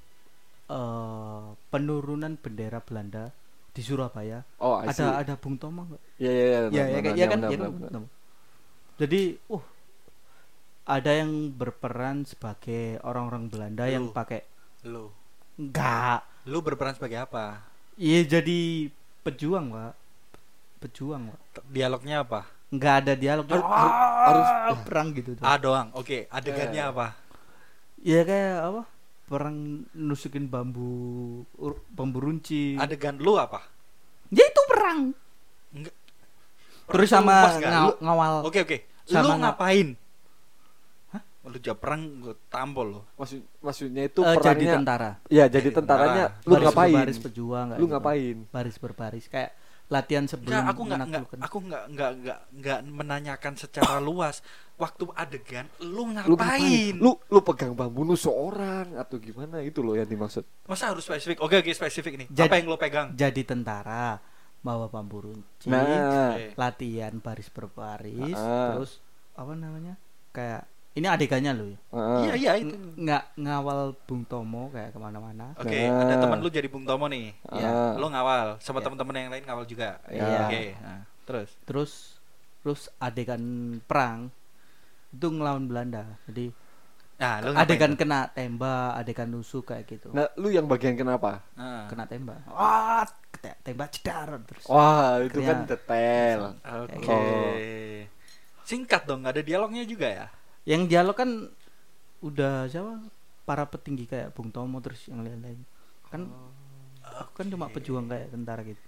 penurunan bendera Belanda di Surabaya. Oh, I see. Ada Bung Tomo enggak? Iya, Ya, benar, ya, benar, ya kan, benar, ya kan, benar, benar. Bung Tomo. Jadi, ada yang berperan sebagai orang-orang Belanda yang Lu. pakai Lu. enggak. Lu berperan sebagai apa? Iya, jadi pejuang, Pak. Pejuang, Pak. Dialognya apa? Enggak ada dialog. Harus perang gitu tuh. A doang. Oke, adegannya apa? Ya kayak apa? Perang nusukin bambu runcing. Adegan lu apa? Ya itu perang. Enggak. Terus Perang sama lu pas nggak? Lu- ngawal. Oke. Lu Sama ngapain? Hah? Lu jawab perang gue tampol lo. maksudnya itu Jadi perannya. tentara. Iya, jadi Jadi tentaranya tentara. lu Baris ngapain? berbaris pejuang kayak Lu gitu. ngapain? Baris berbaris kayak latihan sebelum Enggak, aku menaklukkan. enggak menanyakan secara luas. Waktu adegan lu Lu ngapain? Lu pegang bambu nusuk orang atau gimana itu loh yang dimaksud. Masa harus spesifik? Oke, spesifik nih. Jadi- Apa yang lu pegang? Jadi tentara bawa bambu runcing, Nah, Oke. latihan baris berbaris, Ah. terus apa namanya? Kayak ini adegannya loh ya. Iya itu. Nggak ngawal Bung Tomo kayak kemana-mana. Oke, Nah. ada teman lu jadi Bung Tomo nih. Ya. Lu ngawal sama Ya. teman-teman yang lain ngawal juga. Iya. Oke. Nah, terus Terus adegan perang itu ngelawan Belanda. Jadi nah, lu ngapain adegan tuh? kena tembak, adegan nusuk kayak gitu. Nah, lu yang bagian kenapa? Nah. Kena tembak. Wah, tembak cedar terus. Wah, itu Akhirnya- kan detail. Oke. Oh. Singkat dong, nggak ada dialognya juga ya? Yang dialog kan udah siapa? Para petinggi kayak Bung Tomo terus yang lain-lain. Kan aku kan cuma pejuang kayak tentara gitu.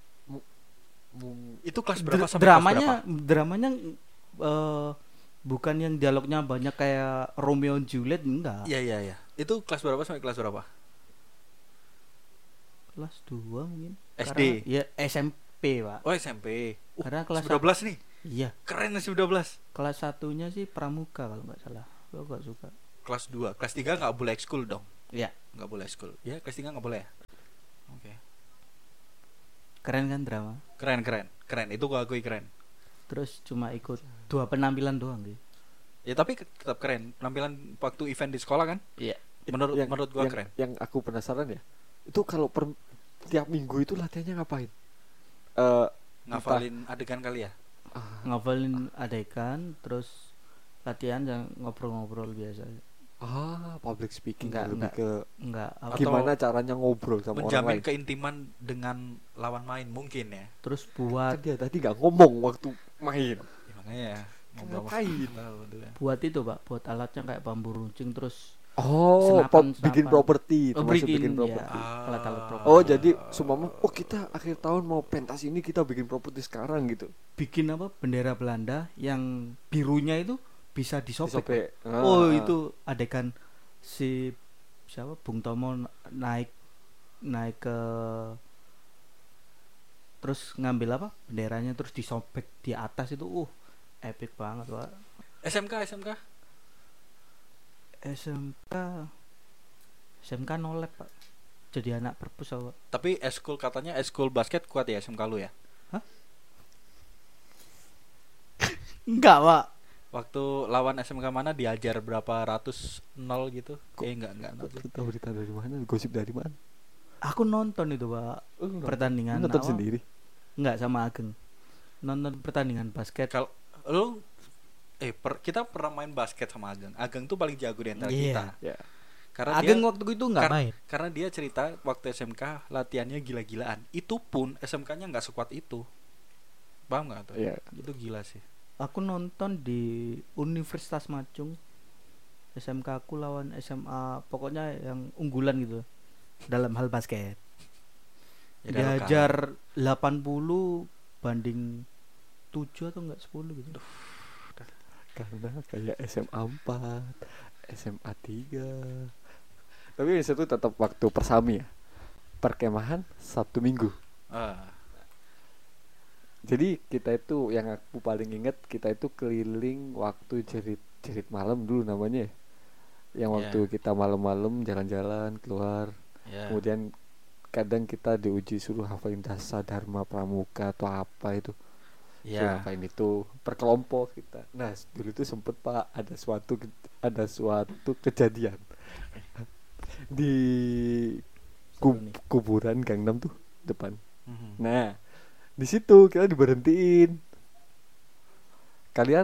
Itu kelas berapa sampai Dramanya bukan yang dialognya banyak kayak Romeo and Juliet, enggak. kelas berapa? Iya. Itu kelas berapa sampai kelas berapa? kelas 2 mungkin. SD? Karena, ya SMP, Pak. Oh SMP. Karena kelas 12 nih. Iya, Keren S12. kelas satunya sih pramuka kalau nggak salah. Aku gak suka. Kelas 2, kelas 3 nggak boleh ekskul dong. Iya, Nggak boleh ekskul. Ya, kelas 3 nggak boleh ya. Oke. keren kan drama. Keren. Itu gua akui keren. Terus cuma ikut 2 penampilan doang gitu. Ya tapi tetap keren. Penampilan waktu event di sekolah kan? Iya. Menurut gua yang, keren. Yang aku penasaran ya, itu kalau tiap minggu itu latihannya ngapain? Ngafalin adegan kali ya? Ngafalin adegan, terus latihan yang ngobrol-ngobrol biasa. Public speaking Enggak, lebih enggak. ke Enggak apa. Atau gimana caranya ngobrol sama orang Menjamin lain. keintiman dengan lawan main mungkin ya. Terus Kan buat dia tadi nggak ngomong waktu main. Ya, makanya Ngapain? buat itu, Pak, buat alatnya kayak bambu runcing terus Bikin senapan. properti, termasuk bikin bikin ya, properti. alat-alat properti. Oh, jadi seumpama kita akhir tahun mau pentas ini kita bikin properti sekarang gitu. Bikin apa? Bendera Belanda yang birunya itu bisa disobek. Disobek. Oh, itu adegan si siapa? Bung Tomo naik ke terus ngambil apa? Benderanya terus disobek di atas itu epic banget, Pak. SMK SMK nolep, Pak. Jadi anak perpus, Pak. Tapi eskul katanya eskul basket kuat ya SMK lu ya? Enggak, Pak. Waktu lawan SMK mana diajar berapa ratus nol gitu? Enggak Lu tahu berita dari mana? Gosip dari mana? Aku nonton itu, Pak. Pertandingan Nonton awal. sendiri. Enggak, sama Ageng. Nonton pertandingan basket. Kalau lu kita pernah main basket sama Ageng. Ageng tuh paling jago di antara Iya. kita. Ya. Karena Ageng dia waktu itu enggak main. karena dia cerita waktu SMK latihannya gila-gilaan. Itu pun SMK-nya nggak sekuat itu. Paham nggak tuh? Iya. Itu gila sih. Aku nonton di Universitas Macung. SMK aku lawan SMA, pokoknya yang unggulan gitu dalam hal basket. Ya, udah lo Diajar 80 banding 7 atau enggak 10 gitu. Karena kayak SMA 4, SMA 3. Tapi itu tetap waktu persami ya. Perkemahan Sabtu Minggu. kalah. Jadi kita itu yang aku paling ingat, kita itu keliling waktu jerit malam dulu namanya ya. Yang waktu kita malam-malam jalan-jalan keluar. Ya. Kemudian kadang kita diuji suruh hafalin dasar Dharma Pramuka atau apa itu. Suruh Ya. ngapain itu per kelompok kita. Nah dulu itu sempet Pak ada suatu kejadian di kuburan Gang 6 tuh depan. Mhm. Nah di situ kita diberhentiin. Kalian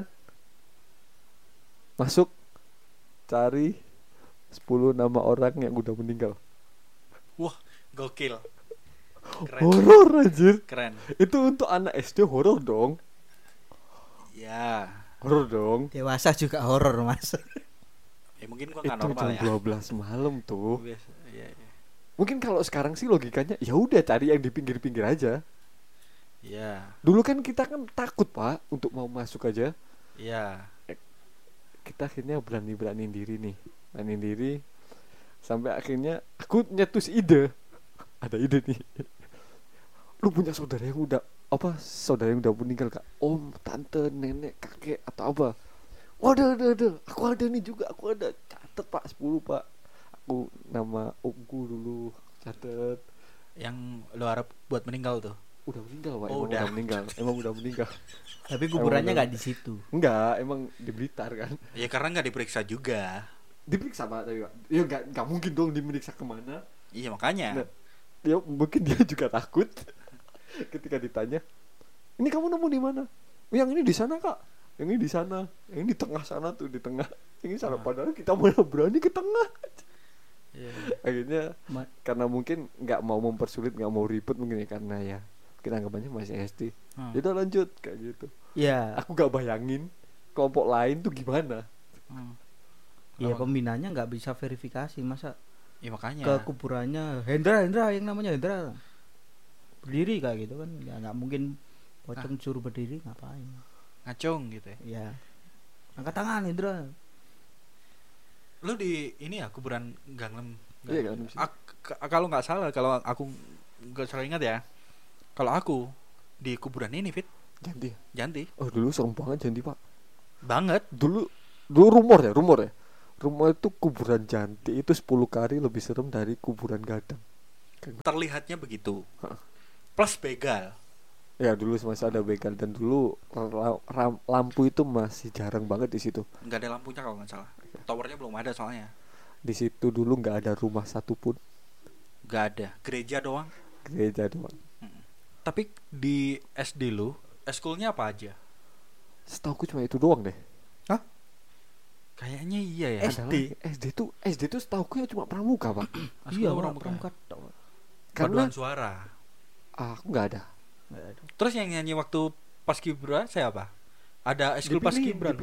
masuk cari 10 nama orang yang udah meninggal. Wah, gokil. Keren. Horor anjir. Keren. Itu untuk anak SD horor dong. Ya. Horor dong. Dewasa juga horor, Mas. Ya mungkin gua nggak Itu normal jam ya. 12 malam tuh. Biasa. Iya, iya. Mungkin kalau sekarang sih logikanya ya udah cari yang di pinggir-pinggir aja. Iya. Dulu kan kita kan takut Pak untuk mau masuk aja. Iya. Kita akhirnya berani-beraniin diri nih. Beraniin diri sampai akhirnya aku nyetus ide. Ada ide nih. Lu punya saudara yang udah saudara yang udah meninggal Kak? Om, tante, nenek, kakek atau apa? Waduh, ada. Aku ada nih juga, aku ada. Catet Pak 10 Pak. Aku nama omku dulu catet. Yang lo harap buat meninggal tuh. Udah meninggal Pak, Oh, emang udah. udah meninggal. Emang udah meninggal. Tapi kuburannya enggak di situ. Enggak, emang di Blitar kan. Ya karena nggak diperiksa juga. Diperiksa Pak tapi Pak. Ya enggak mungkin dong diperiksa kemana. Iya makanya. Nah, ya mungkin dia juga takut ketika ditanya, "Ini kamu nemu di mana?" "Yang ini di sana, Kak." "Yang ini di sana." "Yang ini di tengah sana tuh, di tengah." "Yang ini sana." Padahal kita mana berani ke tengah. Iya. Akhirnya karena mungkin nggak mau mempersulit, nggak mau ribet mungkin ya, karena ya kita anggapannya masih SD. Ya udah lanjut kayak gitu. Ya. Aku gak bayangin kelompok lain tuh gimana. Ya pembinanya nggak bisa verifikasi, masa Ya makanya. ke kuburannya Hendra yang namanya Hendra berdiri kayak gitu kan, ya nggak mungkin pocong suruh berdiri, ngapain? Ngacung gitu ya. Ya angkat tangan Hendra. Lu di ini ya kuburan Gangnam. Iya, Gangnam sih. Kalau nggak salah, kalau aku nggak selalu ingat ya. Kalau aku di kuburan ini Fit, Janti. Janti Oh dulu serem banget Janti pak. banget. Dulu rumor ya. Rumor itu kuburan Janti itu 10 kali lebih serem dari kuburan Gadang. Terlihatnya begitu. Hah. Plus begal. Ya dulu masih ada begal dan dulu lampu itu masih jarang banget di situ. Nggak ada lampunya kalau nggak salah. Towernya belum ada soalnya. Di situ dulu nggak ada rumah satupun, Nggak ada. Gereja doang. gereja doang. Tapi di SD lu, eskulnya apa aja? Setauku cuma itu doang deh. Kayaknya iya ya. Ada lagi. SD tuh setauku ya cuma pramuka pak. Iya, orang Pak, bukan. pramuka tok, Pak. Karena Paduan suara. aku nggak ada. Nggak ada. Terus yang nyanyi waktu Paskibra siapa? Ada eskul Paskibra.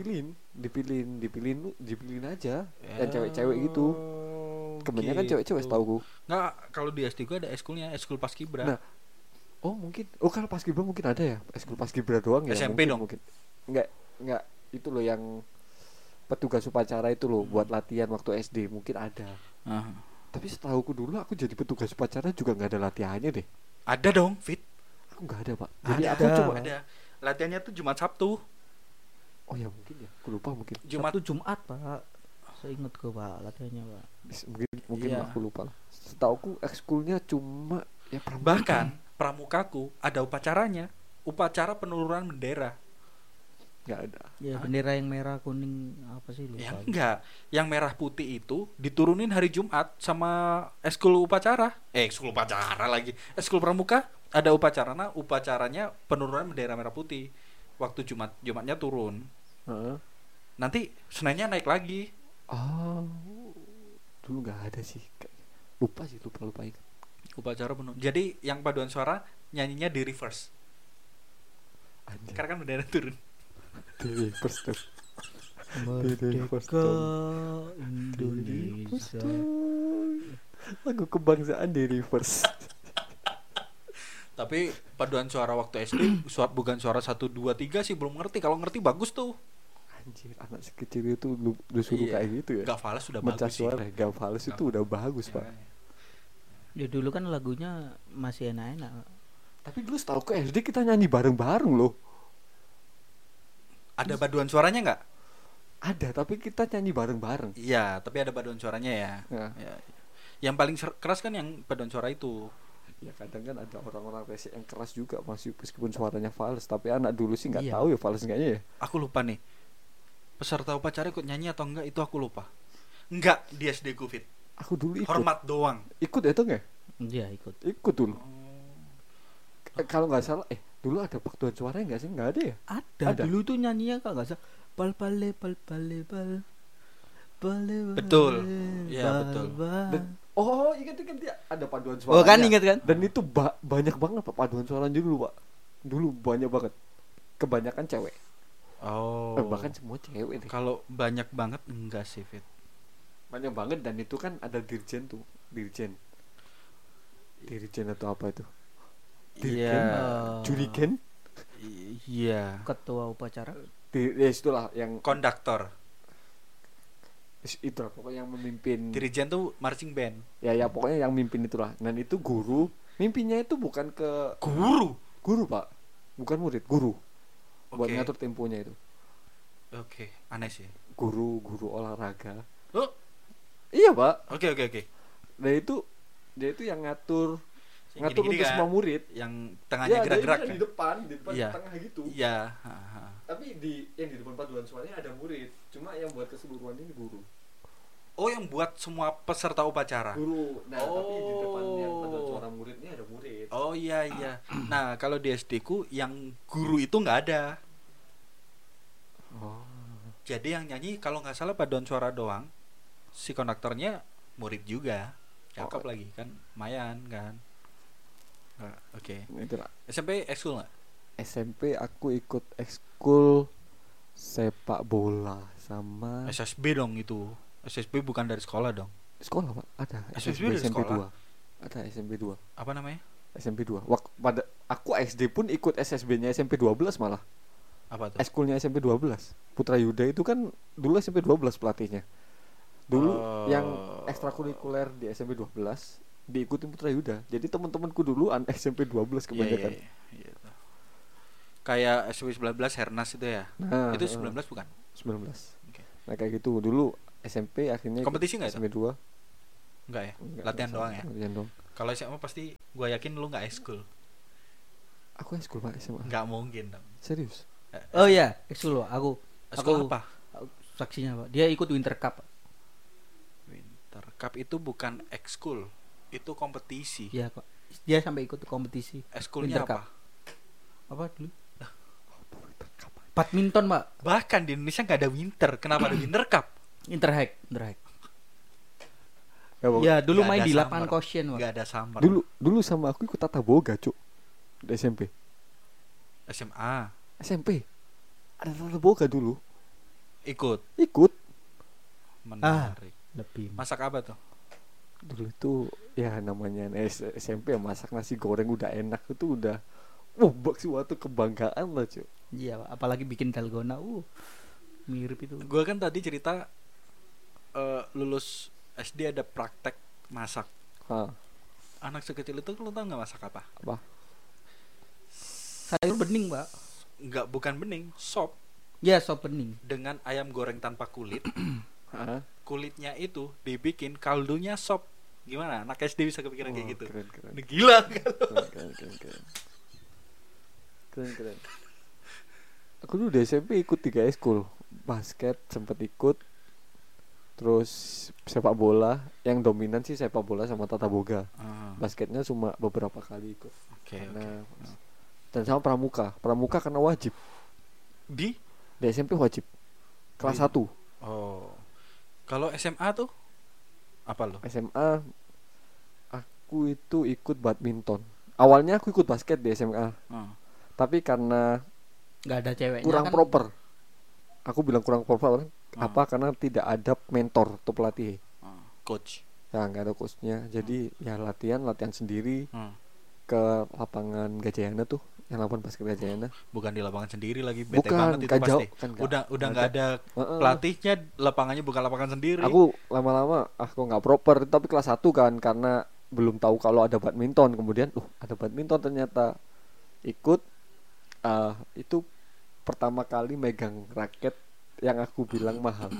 Dipilihin aja. Yang cewek-cewek gitu. Kebanyakan cewek-cewek setauku. Nggak, kalau di SD gua ada eskulnya, eskul Paskibra. Nah, oh mungkin. Oh kalau Paskibra mungkin ada ya. Eskul Paskibra doang ya. SMP dong. Mungkin. Enggak. Itu loh yang petugas upacara itu loh buat latihan waktu SD mungkin ada. Ah. Tapi setauku dulu aku jadi petugas upacara juga nggak ada latihannya deh. Ada dong, Fit. Aku nggak ada pak. Jadi Ada, aku cuma ada. Latihannya tuh Jumat Sabtu. Oh ya mungkin ya. Aku lupa mungkin. Jumat Sabtu Jumat, Pak. Seingatku, Pak, latihannya, Pak. Mungkin Iya. aku lupa lah. Setauku ekskulnya cuma ya pramuka. bahkan pramukaku ada upacaranya, upacara penurunan bendera. Nggak ada. Ya, bendera yang merah kuning apa sih lupa. Ya enggak, yang merah putih itu diturunin hari Jumat sama eskul upacara. Eskul upacara lagi. Eskul pramuka ada upacara. Nah, upacaranya penurunan bendera merah putih. Waktu Jumatnya turun. Heeh. Nanti Seninnya naik lagi. Oh, dulu nggak ada sih. Lupa ingat. Upacara penuh. Jadi yang paduan suara nyanyinya di reverse. Anjir. Karena kan bendera turun. Di first step. Merdeka Indonesia. Lagu kebangsaan di reverse. Tapi paduan suara waktu SD bukan suara 1 2 3 sih, belum ngerti. Kalau ngerti bagus tuh. Anjir, anak sekecil itu disuruh Iya. kayak gitu ya. Gak fals sudah Mecah bagus sih. suara, gak fals itu udah bagus, Pak. Ya dulu kan lagunya masih enak-enak. Tapi dulu setahu ke SD kita nyanyi bareng-bareng loh. Ada paduan suaranya nggak? Ada, tapi kita nyanyi bareng-bareng. Iya, tapi ada paduan suaranya ya. Ya. Ya. Yang paling keras kan yang paduan suara itu. Ya kadang kan ada orang-orang rese yang keras juga masih meskipun suaranya fals, tapi anak dulu sih nggak Iya. tahu ya fals enggaknya ya. Aku lupa nih. Peserta upacara ikut nyanyi atau enggak itu aku lupa. Enggak, di SD Covid. Aku dulu ikut. Hormat doang. Ikut ya tuh nggak? Iya, ikut. Ikut dulu. Kalau nggak salah, dulu ada paduan suara nggak sih? Nggak ada ya? Ada. Dulu tuh nyanyinya kalau nggak salah pal pale pal pale pal pale pale, Betul. Iya, pal, betul. pal. Dan, ingat dia ada paduan suara. Oh kan ingat kan? Dan itu banyak banget Pak paduan suaranya dulu Pak. Dulu banyak banget. Kebanyakan cewek. Oh. Bahkan semua cewek deh. Kalau banyak banget enggak sih, Fit. Banyak banget dan itu kan ada dirjen tuh, dirjen atau apa itu? Iya. Jurigen? Iya. Ketua upacara. Ya itulah yang Konduktor. itulah pokoknya yang memimpin. Dirijen tuh marching band. Ya pokoknya yang mimpin itulah. Dan itu guru, mimpinya itu bukan ke Guru. Pak. Bukan murid, guru. Buat Oke. ngatur temponya itu. Oke, aneh sih. Guru olahraga. Oh, Iya, Pak. oke. Nah dia itu yang ngatur Yang untuk gini-gini kan? semua murid. Yang tangannya gerak-gerak dia kan? di depan Iya. tengah gitu. Iya. Tapi yang di depan paduan suaranya ada murid. Cuma yang buat keseluruhan ini guru. Oh, yang buat semua peserta upacara. Guru. Nah, tapi di depan yang Oh. paduan suara muridnya ada murid. Oh iya. Nah, kalau di SD ku yang guru itu nggak ada. Oh. Jadi yang nyanyi kalau nggak salah paduan suara doang. Si konduktornya murid juga. Cakep lagi kan, lumayan kan. Oke. Itulah. SMP ekskul nggak? SMP aku ikut ekskul sepak bola sama SSB dong itu. SSB bukan dari sekolah dong. sekolah Pak. Ada SSB dari SMP sekolah? 2. Ada SMP 2. Apa namanya? SMP 2. Pada aku SD pun ikut SSB-nya SMP 12 malah. Apa tuh? Ekskulnya SMP 12. Putra Yuda itu kan dulu SMP 12 pelatihnya. Dulu Oh. yang ekstrakurikuler di SMP 12 diikutin Putra Yuda. Jadi teman-temanku dulu SMP 12 kebanyakan. Iya. Kayak SW19 Hernas itu ya. Nah, Itu 19 bukan? 19. Oke. Nah kayak gitu dulu SMP akhirnya Kompetisi nggak itu? SMP 2. Enggak ya? Enggak, Latihan doang ya? Latihan doang. Kalau SMA pasti gua yakin lu enggak ekskul. Aku ekskul Pak SMA. Enggak mungkin dong. Serius? Oh iya, ekskul aku Ekskul apa? saksinya Pak. Dia ikut Winter Cup. Winter Cup itu bukan ekskul. Itu kompetisi. Iya kok. Dia sampai ikut kompetisi. Ekskulnya Winter apa? Apa dulu? Badminton, Pak. Bahkan di Indonesia nggak ada winter. Kenapa ada Winter Cup? Interhack. Ya, Bang. Ya, dulu Nggak main ada di summer. lapangan Kosien, Pak. Nggak ada summer. Dulu sama aku ikut tata boga, Cuk. Di SMP. SMA SMP. Ada tata boga dulu. ikut. Menarik. Lebih. Masak apa tuh? Dulu itu ya namanya SMP ya, masak nasi goreng udah enak itu udah bak suatu kebanggaan lah, Cuk. Iya, Pak. Apalagi bikin dalgona. Mirip itu. Gue kan tadi cerita lulus SD ada praktek masak. Hah, Anak sekecil itu lo tau nggak masak apa? apa? Sayur bening, Pak. Nggak, bukan bening, sop Ya, sop bening. dengan ayam goreng tanpa kulit. Hah? Kulitnya itu dibikin kaldunya sop. Gimana? Anak SD bisa kepikiran kayak gitu. Keren. Ini gila kan? Keren. Aku dulu di SMP ikut 3 ekskul. Basket sempet ikut. Terus sepak bola, yang dominan sih sepak bola sama tata boga. Basketnya cuma beberapa kali ikut. Oke. Dan sama pramuka karena wajib. Di SMP wajib. Kelas Di- 1. Oh. Kalau SMA tuh apa lo? SMA aku itu ikut badminton. Awalnya aku ikut basket di SMA, tapi karena Nggak ada ceweknya kurang kan. proper. Aku bilang kurang proper apa karena tidak ada mentor atau pelatih. Coach. Ya nggak ada coachnya. Jadi ya latihan sendiri ke lapangan Gajayana tuh, yang lapangan basket Gajayana. Bukan di lapangan sendiri lagi, bete Bukan, banget itu kan pasti. jauh, kan Udah nggak ada pelatihnya, lapangannya bukan lapangan sendiri. Aku lama-lama kok nggak proper, tapi kelas 1 kan karena belum tahu kalau ada badminton. Kemudian ada badminton ternyata ikut. Itu pertama kali megang raket yang aku bilang mahal.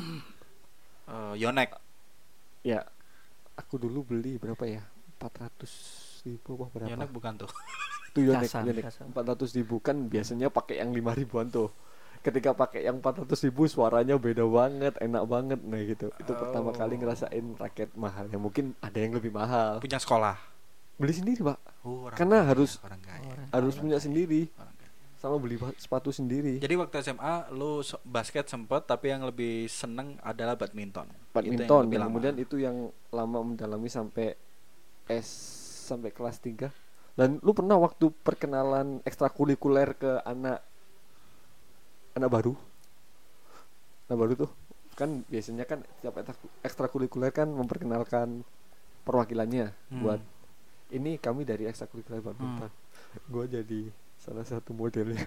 Yonex. Ya, aku dulu beli berapa ya? 400.000 apa berapa? Yonex bukan tuh. Itu Yonex. Kasan. 400.000 kan biasanya pakai yang 5.000-an tuh. Ketika pakai yang 400.000 suaranya beda banget, enak banget. Nah gitu. Itu pertama kali ngerasain raket mahal. Ya mungkin ada yang lebih mahal. Punya sekolah. Beli sendiri, Pak. Orang Karena kaya, harus orang kaya. harus punya sendiri. Orang kaya. Sama beli sepatu sendiri. Jadi waktu SMA lu basket sempet, tapi yang lebih seneng adalah badminton. Badminton, dan kemudian itu yang lama mendalami sampai sampai kelas 3. Dan lu pernah waktu perkenalan ekstrakurikuler ke anak baru? Anak baru tuh kan biasanya kan setiap ekstrakurikuler kan memperkenalkan perwakilannya buat ini kami dari ekstrakurikuler badminton. Gue jadi salah satu modelnya.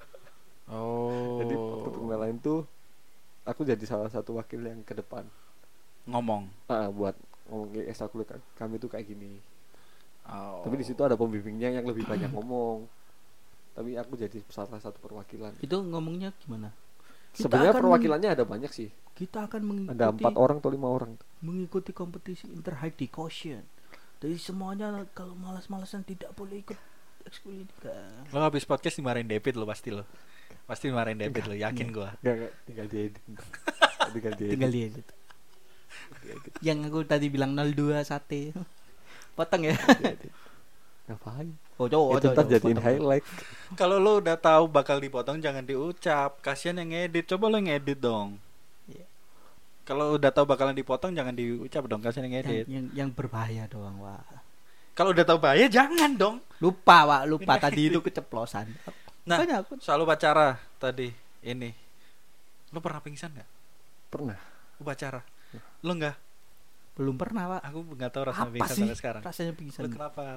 Jadi waktu perkenalan itu aku jadi salah satu wakil yang ke depan. Ngomong. Buat ngomong ekstrakurikuler kami tuh kayak gini. Tapi di situ ada pembimbingnya yang lebih banyak ngomong. Tapi aku jadi salah satu perwakilan. Itu ngomongnya gimana? Sebenarnya perwakilannya ada banyak sih. Kita akan mengikuti Ada 4 orang atau 5 orang. mengikuti kompetisi Interhack di Kosien. Jadi semuanya kalau malas-malasan tidak boleh ikut ekskul ini kan. Lo habis podcast dimarahin David lo pasti lo. Pasti dimarahin David lo, yakin gua. Enggak, tinggal diedit. Tinggal diedit. Yang aku tadi bilang 02 sate. Potong ya. Ngapain? Itu Itu ntar jadiin highlight. Kalau lo udah tahu bakal dipotong jangan diucap. Kasian yang ngedit. Coba lo ngedit dong. Iya. Kalau udah tahu bakalan dipotong jangan diucap dong, kasian yang ngedit. Yang berbahaya doang, Wak. Kalau udah tahu bahaya jangan dong. Lupa, Wak, lupa tadi itu keceplosan. Nah, Makanya aku soal upacara tadi ini. Lo pernah pingsan nggak? Pernah. Upacara. Lo nggak? belum pernah, Wak. Aku nggak tahu rasanya Apa pingsan sih sampai sekarang. rasanya Lo pingsan? kenapa?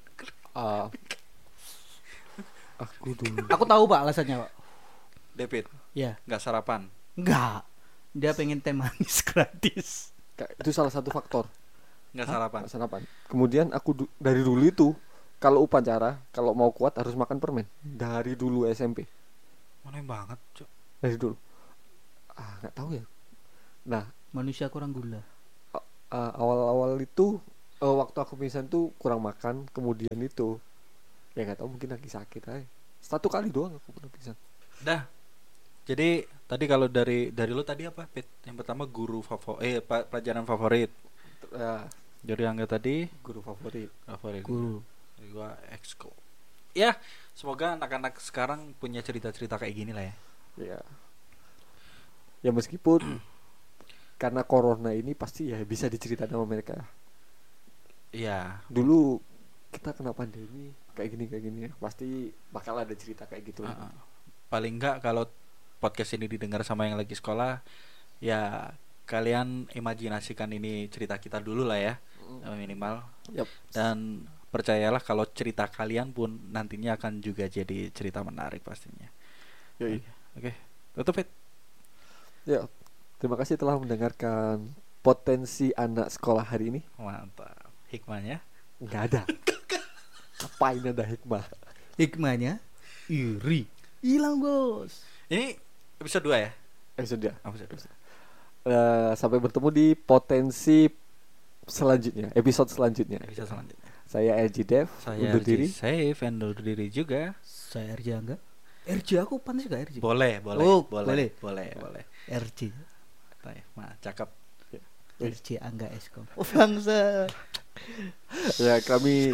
Aku dulu. Aku tahu, Pak, alasannya, Pak. David, Ya, nggak sarapan. enggak. Dia pengen teh manis gratis. Itu salah satu faktor. Nggak sarapan. Nggak sarapan. Kemudian aku dari dulu itu kalau upacara, kalau mau kuat harus makan permen. Dari dulu SMP. Aneh banget, Cuk. Dari dulu. Nggak tahu ya. Nah, Manusia kurang gula. awal-awal itu waktu aku pingsan tuh kurang makan, kemudian itu ya nggak tahu mungkin lagi sakit aja. 1 kali doang aku pernah pingsan. Dah. Jadi tadi kalau dari lu tadi apa, Pit? Yang pertama guru favorit, pelajaran favorit. Ya, Jadi yang tadi guru favorit. Guru. Gua ekskul. Ya, semoga anak-anak sekarang punya cerita-cerita kayak gini lah ya. Ya. Ya meskipun karena corona ini pasti ya bisa diceritain sama mereka. Iya. Dulu kita kena pandemi kayak gini pasti bakal ada cerita kayak gitu. Paling enggak kalau podcast ini didengar sama yang lagi sekolah, ya kalian imajinasikan ini cerita kita dulu lah ya, minimal. Yap. Dan percayalah kalau cerita kalian pun nantinya akan juga jadi cerita menarik pastinya. Yoi. Oke. Tutup, Fit. Ya. Terima kasih telah mendengarkan potensi anak sekolah hari ini. Mantap. Hikmahnya Nggak ada. Apain ada hikmah? Hikmahnya iri. Hilang, Bos. ini episode 2 ya? Sudah. Episode 2. Sampai bertemu di potensi selanjutnya, episode selanjutnya. Episode selanjutnya. Saya RJ Dev, Saya undur diri. Safe and undur diri juga. Saya RJ Angga. RJ aku pantas gak RJ? Boleh. Oh, boleh. Boleh. RJ. Cakep. RJ Angga Eskom. Oh, bangsa. Ya, kami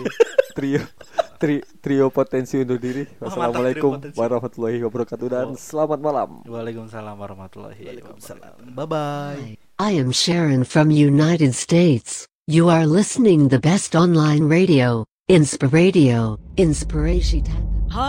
trio potensi undur diri. Wassalamualaikum potensi. warahmatullahi wabarakatuh dan selamat malam. Waalaikumsalam warahmatullahi wabarakatuh. Bye bye. I am Sharon from United States. You are listening the best online radio, Inspiradio, Inspiration.